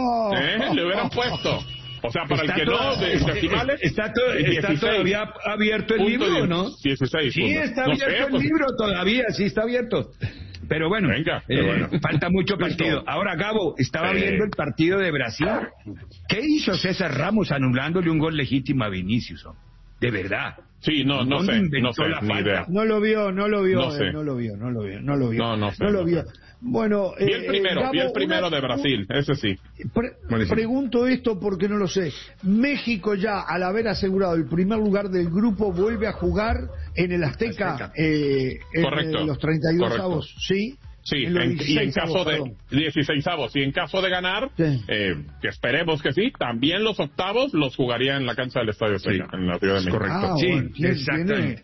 ¿Eh? Le hubieran puesto. O sea, para está el que todo, no, de decimales, está, todo, está todavía abierto el libro, ¿no? dieciséis. Sí, puntos. está abierto no sé, el pues... libro todavía, sí está abierto. Pero bueno, Venga, eh, bueno. falta mucho partido. Ahora, Gabo, estaba eh. viendo el partido de Brasil. ¿Qué hizo César Ramos anulándole un gol legítimo a Vinicius? De verdad. Sí, no, no sé, no sé, ni idea. No lo vio, no lo vio, no, sé. eh, no lo vio, no lo vio, no lo vio. No, no sé. No lo no vio. Sé. Bueno, vi el primero, eh, Gabo, vi el primero una, de Brasil, ese sí. Pre pregunto esto porque no lo sé. México ya, al haber asegurado el primer lugar del grupo, vuelve a jugar en el Azteca, Azteca. Eh, en Correcto. los treinta y dos avos, ¿sí? Sí, en en, y en caso de dieciseisavos, y en caso de ganar, sí. eh, que esperemos que sí, también los octavos los jugaría en la cancha del Estadio Azteca, sí. en la Ciudad de México. Correcto, ah, sí, bueno, tiene, exactamente.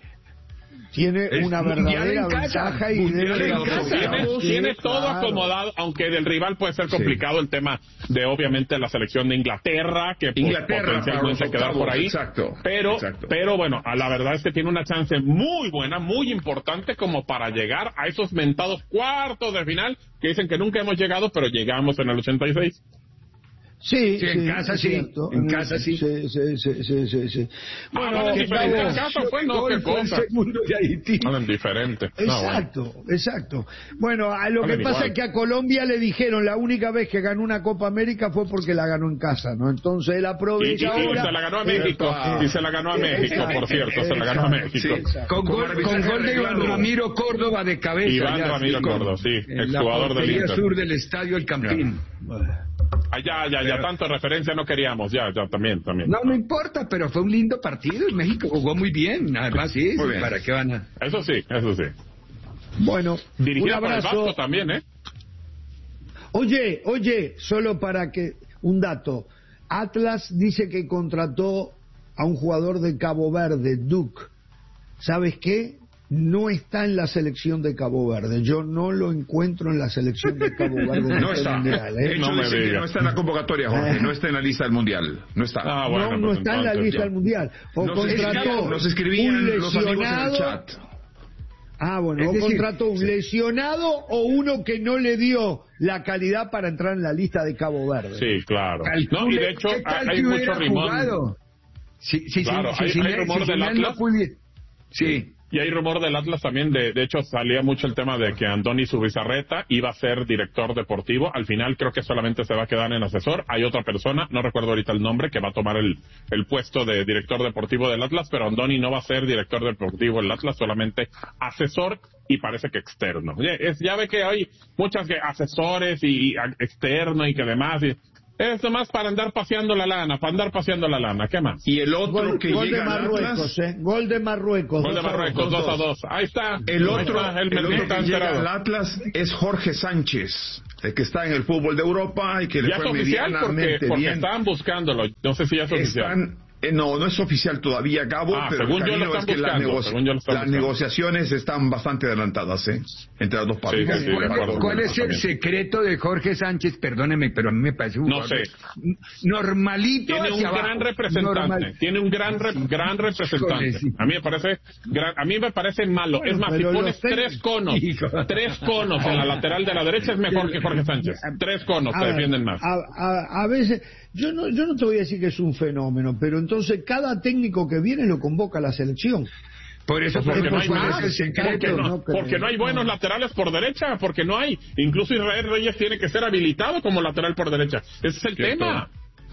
Tiene es una verdadera ventaja y debe de tiene, sí, tiene todo claro. acomodado, aunque del rival puede ser complicado sí. el tema de obviamente la selección de Inglaterra, que Inglaterra, potencialmente se quedar por ahí. Exacto, pero, exacto. pero bueno, a la verdad es que tiene una chance muy buena, muy importante como para llegar a esos mentados cuartos de final que dicen que nunca hemos llegado, pero llegamos en el ochenta y seis. Sí, sí, en sí, casa sí, cierto. en casa sí. Sí, sí, sí, sí, sí, sí. Bueno, ah, diferente el caso fue, no, qué cosa. Hablan diferente. Exacto, no, bueno. exacto. Bueno, a lo Hablan que pasa igual. es que a Colombia le dijeron la única vez que ganó una Copa América fue porque la ganó en casa, ¿no? Entonces él aprovecha y, y, y ahora. se la ganó a México, ah, y se la ganó a México, exacto, por cierto, exacto, se la ganó a México. Sí, con gol, con gol de Iván Ramiro Córdoba de cabeza. Iván ya, Ramiro Córdoba, sí, exjugador del Inter. sur del Estadio El Campín. Ah, ya, ya, ya, tanto referencia no queríamos, ya, ya, también, también. No, no importa, pero fue un lindo partido, México jugó muy bien, además sí, muy bien. ¿Para qué van a...? Eso sí, eso sí. Bueno, dirigida un por el abrazo. Vasco también, ¿eh? Oye, oye, solo para que, un dato, Atlas dice que contrató a un jugador de Cabo Verde, Duke, ¿sabes qué? No está en la selección de Cabo Verde. Yo no lo encuentro en la selección de Cabo Verde. No está. Mundial, ¿eh? No, me que no está en la convocatoria, Jorge. No está en la lista del Mundial. No está. Ah, bueno, no, no pues está en la lista ya. del Mundial. O nos, contrató escribían, nos escribían un los amigos en el chat. Ah, bueno, es ¿o decir, contrató un lesionado o uno que no le dio la calidad para entrar en la lista de Cabo Verde? Sí, claro. Calcule, No, y de hecho ¿qué tal hay que mucho hubiera rimón. jugado? Sí, sí, Claro, sí, hay, sí, hay sí, rumor sí, del sí, Atlas. no pudiera... Sí. Y hay rumor del Atlas también, de, de hecho salía mucho el tema de que Andoni Zubizarreta iba a ser director deportivo, al final creo que solamente se va a quedar en asesor, hay otra persona, no recuerdo ahorita el nombre, que va a tomar el, el puesto de director deportivo del Atlas, pero Andoni no va a ser director deportivo del Atlas, solamente asesor y parece que externo. Oye, es, ya ve que hay muchas que asesores y, y externo y que demás, y, es nomás para andar paseando la lana, para andar paseando la lana, ¿qué más? Y el otro Gol, que gol llega de Marruecos, ¿eh? Gol de Marruecos. Gol de Marruecos, dos a dos. Ahí está. El Ahí otro, está, el el otro está que llega enterado. al Atlas es Jorge Sánchez, el que está en el fútbol de Europa y que le Ya es fue oficial porque, medianamente porque bien. estaban buscándolo. No sé si ya es oficial. Están, eh, no, no es oficial todavía, Gabo, Ah, pero según el yo lo camino están es que las, buscando, negoci- según yo lo están las buscando. negociaciones están bastante adelantadas, ¿eh? Entre las dos partes. Sí, sí, sí, de acuerdo. ¿Cuál es el secreto de Jorge Sánchez? Perdóneme, pero a mí me parece un No jugador sé. normalito Tiene un hacia gran abajo. representante, Normal. tiene un gran re- gran representante. Híjole, sí. A mí me parece gran- a mí me parece malo. Bueno, es más, si pero pones los ten- tres conos, Hijo. tres conos en la lateral de la derecha es mejor que Jorge Sánchez. Tres conos A te ver, defienden más. A, a- a veces, yo no, yo no te voy a decir que es un fenómeno, pero entonces cada técnico que viene lo convoca a la selección. Por eso, Pues porque por no hay eso más, es el porque secreto. no, no creo. porque no hay buenos laterales por derecha, porque no hay. Incluso Israel Reyes tiene que ser habilitado como lateral por derecha. Ese es el Cierto. tema.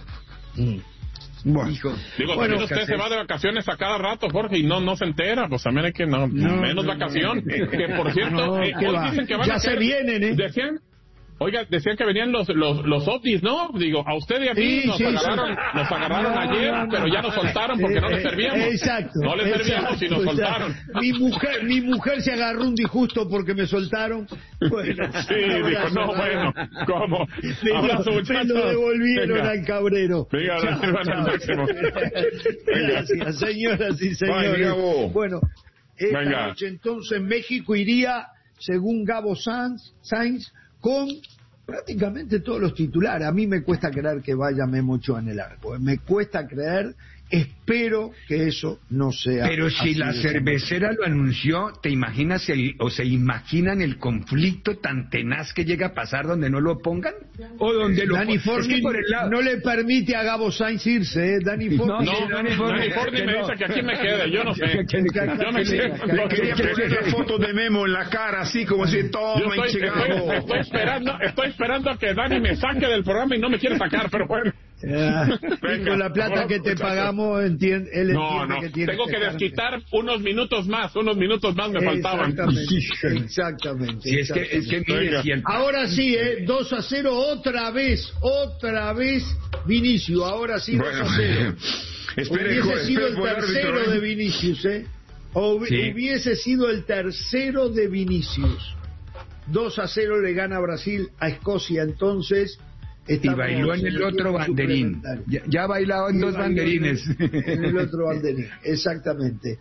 Bueno, Hijo. Digo, Bueno, también usted se va de vacaciones a cada rato, Jorge, y no no se entera, pues también hay que no, No, menos no, vacación. no. Que por cierto, No, eh, ¿qué hoy va? dicen que van Ya a se ser- vienen, ¿eh? Decían, oiga, decían que venían los los los ovnis, ¿no? Digo, a usted y a mí Sí, nos sí, agarraron, sí. nos agarraron No, ayer, no, no. pero ya nos soltaron porque no les Eh, servíamos. Exacto. No les servíamos y nos exacto. soltaron. Mi mujer, mi mujer se agarró un disgusto porque me soltaron. Bueno, Sí, dijo, no, bueno, ¿cómo? Me lo, Abrazo, me muchachos. lo devolvieron Venga. al cabrero. Venga, Chao, reciban al chao. máximo. Gracias, señoras y Bye, señores. Gabo. Bueno, esta Venga. noche entonces México iría, según Gabo Sainz, Sainz, con prácticamente todos los titulares. A mí me cuesta creer que vaya Memo Ochoa en el arco. Me cuesta creer, espero que eso no sea Pero si así la de cervecera lo anunció, ¿te imaginas el, o se imaginan el conflicto tan tenaz que llega a pasar donde no lo pongan? O donde lo Dani es que Forni por el lado... no le permite a Gabo Sainz irse, ¿eh? Dani Forni. No, Dani Forni me no. dice que aquí me quede, yo no sé. Yo me sé. Le quería poner la foto de Memo en la cara, así como si Yo toma, estoy, hinche estoy, Gabo. estoy esperando, estoy esperando a que Dani me saque del programa y no me quiere sacar, pero bueno. Ah, Venga, con la plata vamos, que te muchachos. pagamos, entiende, él No, entiende no, que tiene tengo que dejarte. desquitar unos minutos más, unos minutos más me faltaban. Exactamente, exactamente. Si es que, es que mire, Venga. si el... Ahora sí, ¿eh? dos a cero, otra vez, otra vez Vinicius, ahora sí dos Bueno, a cero. espere, Hubiese joder, sido espere el por el tercero árbitro, de ¿eh? Vinicius, ¿eh? O hubi- Sí. Hubiese sido el tercero de Vinicius. dos a cero le gana Brasil a Escocia, entonces... Y estamos bailó en el tiempo otro banderín. suplementario. Ya, ya bailaba en Y dos bailó banderines. En el, en el otro banderín, exactamente.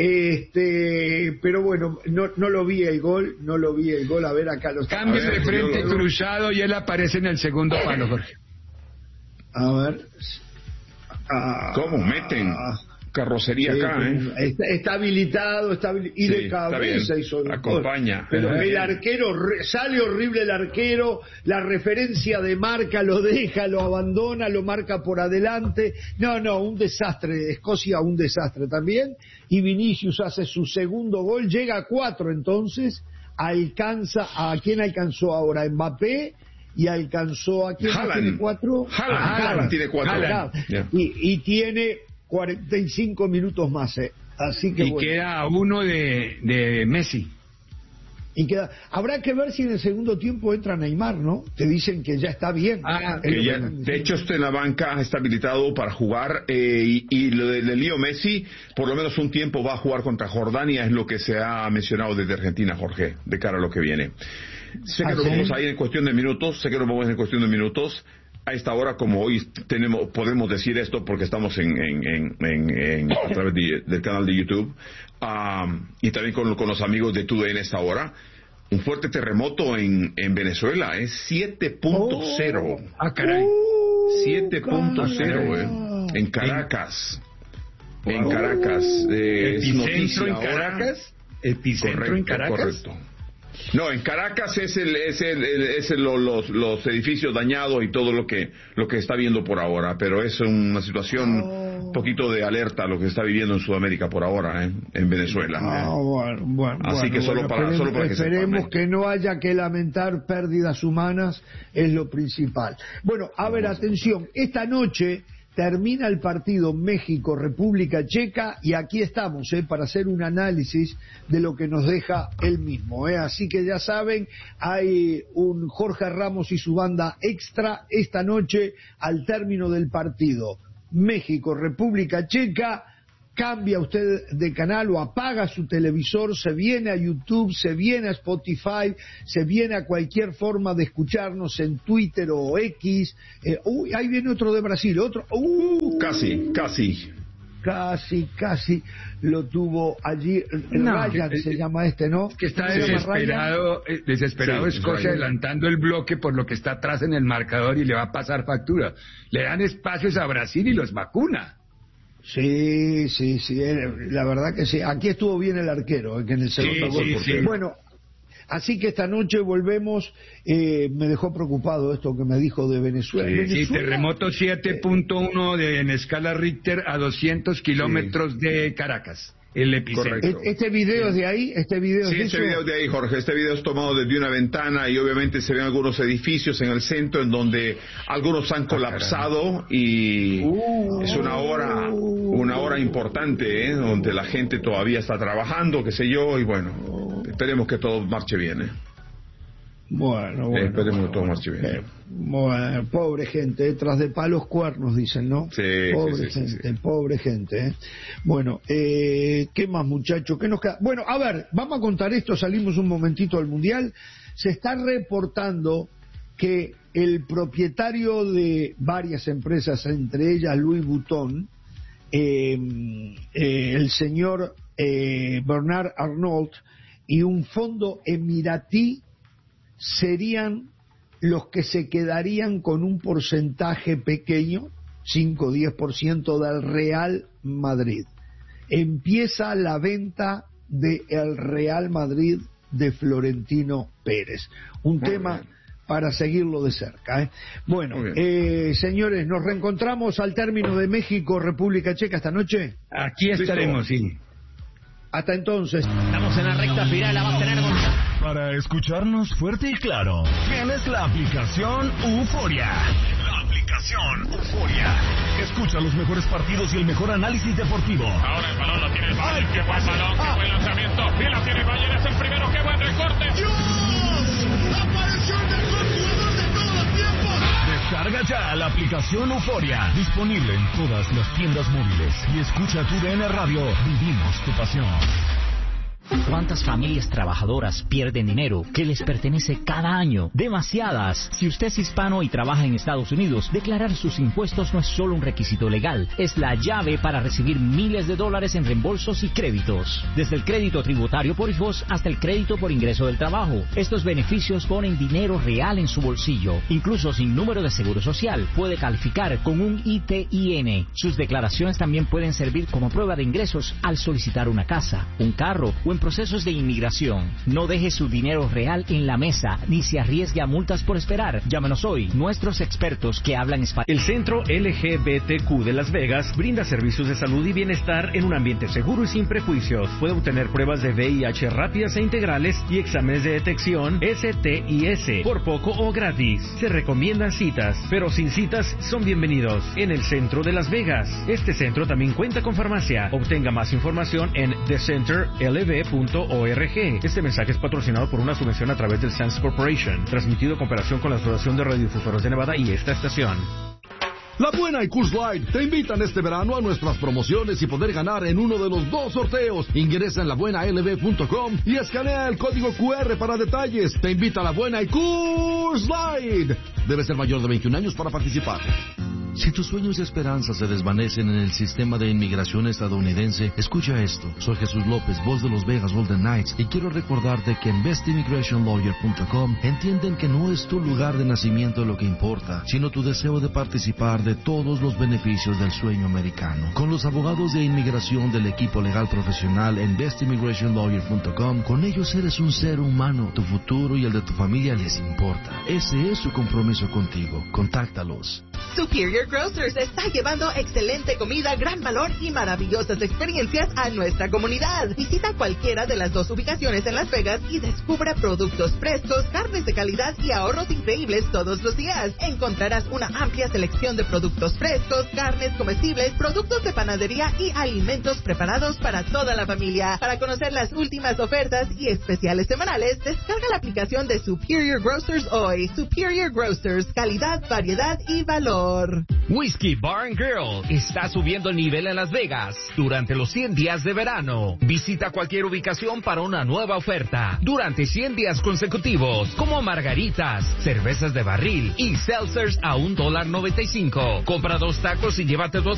Este, pero bueno, no, no lo vi el gol, no lo vi el gol. A ver acá los Cambio A ver, de frente yo lo- cruzado y él aparece en el segundo palo, Jorge. A ver. Ah, ¿Cómo meten carrocería sí, acá, eh? Está, está habilitado, está habili- y Sí, de está cabeza bien. hizo el gol. Acompaña. Pero Está el bien. arquero re- sale horrible el arquero, la referencia de marca lo deja, lo abandona, lo marca por adelante. No, no, un desastre. Escocia un desastre también. Y Vinicius hace su segundo gol, llega a cuatro entonces, alcanza a quién alcanzó ahora, Mbappé. Y alcanzó a quién Haaland. tiene cuatro. Haaland. Ah, Haaland tiene cuatro. Haaland. Ya. Y, y tiene cuarenta y cinco minutos más, ¿eh? Así que Y bueno. queda a uno de, de Messi. Y queda, habrá que ver si en el segundo tiempo entra Neymar, ¿no? Te dicen que ya está bien. Ah, Es Que lo ya, que- de hecho, está en la banca, está habilitado para jugar eh, y, y lo de, de Leo Messi, por lo menos un tiempo va a jugar contra Jordania, es lo que se ha mencionado desde Argentina, Jorge, de cara a lo que viene. Sé que ¿Ah, nos sí? vamos a ir en cuestión de minutos, sé que nos vamos a ir en cuestión de minutos. A esta hora, como hoy tenemos, podemos decir esto porque estamos en, en, en, en- en- a través de- del canal de YouTube um, y también con, con los amigos de TUDN a esta hora. Un fuerte terremoto en, en Venezuela, es siete punto cero. Ah, caray. siete punto cero, eh, en Caracas. En Caracas. Eh, es ¿Epicentro noticia en ahora. Caracas? epicentro correcto, en Caracas. Correcto. No, en Caracas es el, es el, el es el, los, los edificios dañados y todo lo que lo que está viendo por ahora, pero es una situación un oh. poquito de alerta lo que está viviendo en Sudamérica por ahora, ¿eh? En Venezuela. Ah, ¿eh? bueno, bueno, Así bueno, que solo bueno, para esperemos, solo para que esperemos sepan, ¿eh? que no haya que lamentar pérdidas humanas, es lo principal. Bueno, a ver, atención, esta noche termina el partido México-República Checa y aquí estamos eh, para hacer un análisis de lo que nos deja él mismo. Eh. Así que ya saben, hay un Jorge Ramos y su banda extra esta noche al término del partido México-República Checa. Cambia usted de canal o apaga su televisor, se viene a YouTube, se viene a Spotify, se viene a cualquier forma de escucharnos en Twitter o X. Eh, uy, ahí viene otro de Brasil, otro. Uh, casi, casi. Casi, casi lo tuvo allí. No, Ryan que, se llama este, ¿no? Que está desesperado, eh, desesperado sí, Escocia Ryan. adelantando el bloque por lo que está atrás en el marcador y le va a pasar factura. Le dan espacios a Brasil y los vacuna. Sí, sí, sí, la verdad que sí. Aquí estuvo bien el arquero, que en el segundo sí, gol. Sí, sí. Bueno, así que esta noche volvemos. Eh, me dejó preocupado esto que me dijo de Venezuela. Sí, ¿Venezuela? sí, terremoto siete punto uno de, en escala Richter a doscientos kilómetros sí. de Caracas. El epicentro. Este video es de ahí, este video sí, es de este eso? video es de ahí, Jorge. Este video es tomado desde una ventana y obviamente se ven algunos edificios en el centro en donde algunos han colapsado y uh, es una hora, una hora importante, ¿eh? Donde la gente todavía está trabajando, qué sé yo, y bueno, esperemos que todo marche bien, ¿eh? Bueno, bueno. Eh, esperemos bueno, que todo bueno, marche bien. Eh, bueno, pobre gente, eh, tras de palos cuernos, dicen, ¿no? Sí, pobre sí, sí, gente, sí, sí. pobre gente. Eh. Bueno, eh, ¿qué más, muchachos? ¿Qué nos queda? Bueno, a ver, vamos a contar esto, salimos un momentito al Mundial. Se está reportando que el propietario de varias empresas, entre ellas Louis Vuitton, eh, eh, el señor eh, Bernard Arnault, y un fondo emiratí serían los que se quedarían con un porcentaje pequeño, cinco o diez por ciento del Real Madrid. Empieza la venta del Real Madrid de Florentino Pérez. Un Muy tema bien. Para seguirlo de cerca. ¿eh? Bueno, eh, señores, ¿nos reencontramos al término de México-República Checa esta noche? Aquí estaremos, sí. Hasta entonces. Estamos en la recta final, la va a tener Gonzalo. Para escucharnos fuerte y claro, tienes la aplicación Euforia. La aplicación Euforia. Escucha los mejores partidos y el mejor análisis deportivo. Ahora el balón lo tiene el Bayern. Qué buen balón, qué buen lanzamiento. Y la tiene el Bayern, es el primero, qué buen recorte. ¡Dios! ¡Apareció el mejor jugador de todos los tiempos! Descarga ya la aplicación Euforia. Disponible en todas las tiendas móviles. Y escucha tu D N Radio. Vivimos tu pasión. ¿Cuántas familias trabajadoras pierden dinero que les pertenece cada año? Demasiadas. Si usted es hispano y trabaja en Estados Unidos, declarar sus impuestos no es solo un requisito legal, es la llave para recibir miles de dólares en reembolsos y créditos. Desde el crédito tributario por hijos hasta el crédito por ingreso del trabajo. Estos beneficios ponen dinero real en su bolsillo. Incluso sin número de seguro social, puede calificar con un I T I N. Sus declaraciones también pueden servir como prueba de ingresos al solicitar una casa, un carro o en procesos de inmigración. No deje su dinero real en la mesa, ni se arriesgue a multas por esperar. Llámenos hoy, nuestros expertos que hablan español. El Centro L G B T Q de Las Vegas brinda servicios de salud y bienestar en un ambiente seguro y sin prejuicios. Puede obtener pruebas de V I H rápidas e integrales y exámenes de detección S T I S por poco o gratis. Se recomiendan citas, pero sin citas son bienvenidos en el centro de Las Vegas. Este centro también cuenta con farmacia. Obtenga más información en the center l v punto org. Este mensaje es patrocinado por una subvención a través del Sands Corporation, transmitido en cooperación con la Asociación de Radiodifusoras de Nevada y esta estación. La Buena y Coors Light te invitan este verano a nuestras promociones y poder ganar en uno de los dos sorteos. Ingresa en la buena l v punto com y escanea el código Q R para detalles. Te invita a La Buena y Coors Light. Debe ser mayor de veintiún años para participar. Si tus sueños y esperanzas se desvanecen en el sistema de inmigración estadounidense, escucha esto. Soy Jesús López, voz de los Vegas Golden Knights, y quiero recordarte que en best immigration lawyer punto com entienden que no es tu lugar de nacimiento lo que importa, sino tu deseo de participar de todos los beneficios del sueño americano. Con los abogados de inmigración del equipo legal profesional en best immigration lawyer punto com, con ellos eres un ser humano. Tu futuro y el de tu familia les importa. Ese es su compromiso contigo. Contáctalos. Superior Grocers está llevando excelente comida, gran valor y maravillosas experiencias a nuestra comunidad. Visita cualquiera de las dos ubicaciones en Las Vegas y descubra productos frescos, carnes de calidad y ahorros increíbles todos los días. Encontrarás una amplia selección de productos frescos, carnes comestibles, productos de panadería y alimentos preparados para toda la familia. Para conocer las últimas ofertas y especiales semanales, descarga la aplicación de Superior Grocers hoy. Superior Grocers, calidad, variedad y valor. Whiskey Bar and Grill está subiendo el nivel en Las Vegas durante los cien días de verano. Visita cualquier ubicación para una nueva oferta durante cien días consecutivos, como margaritas, cervezas de barril y seltzers a un dólar noventa y cinco. Compra dos tacos y llévate dos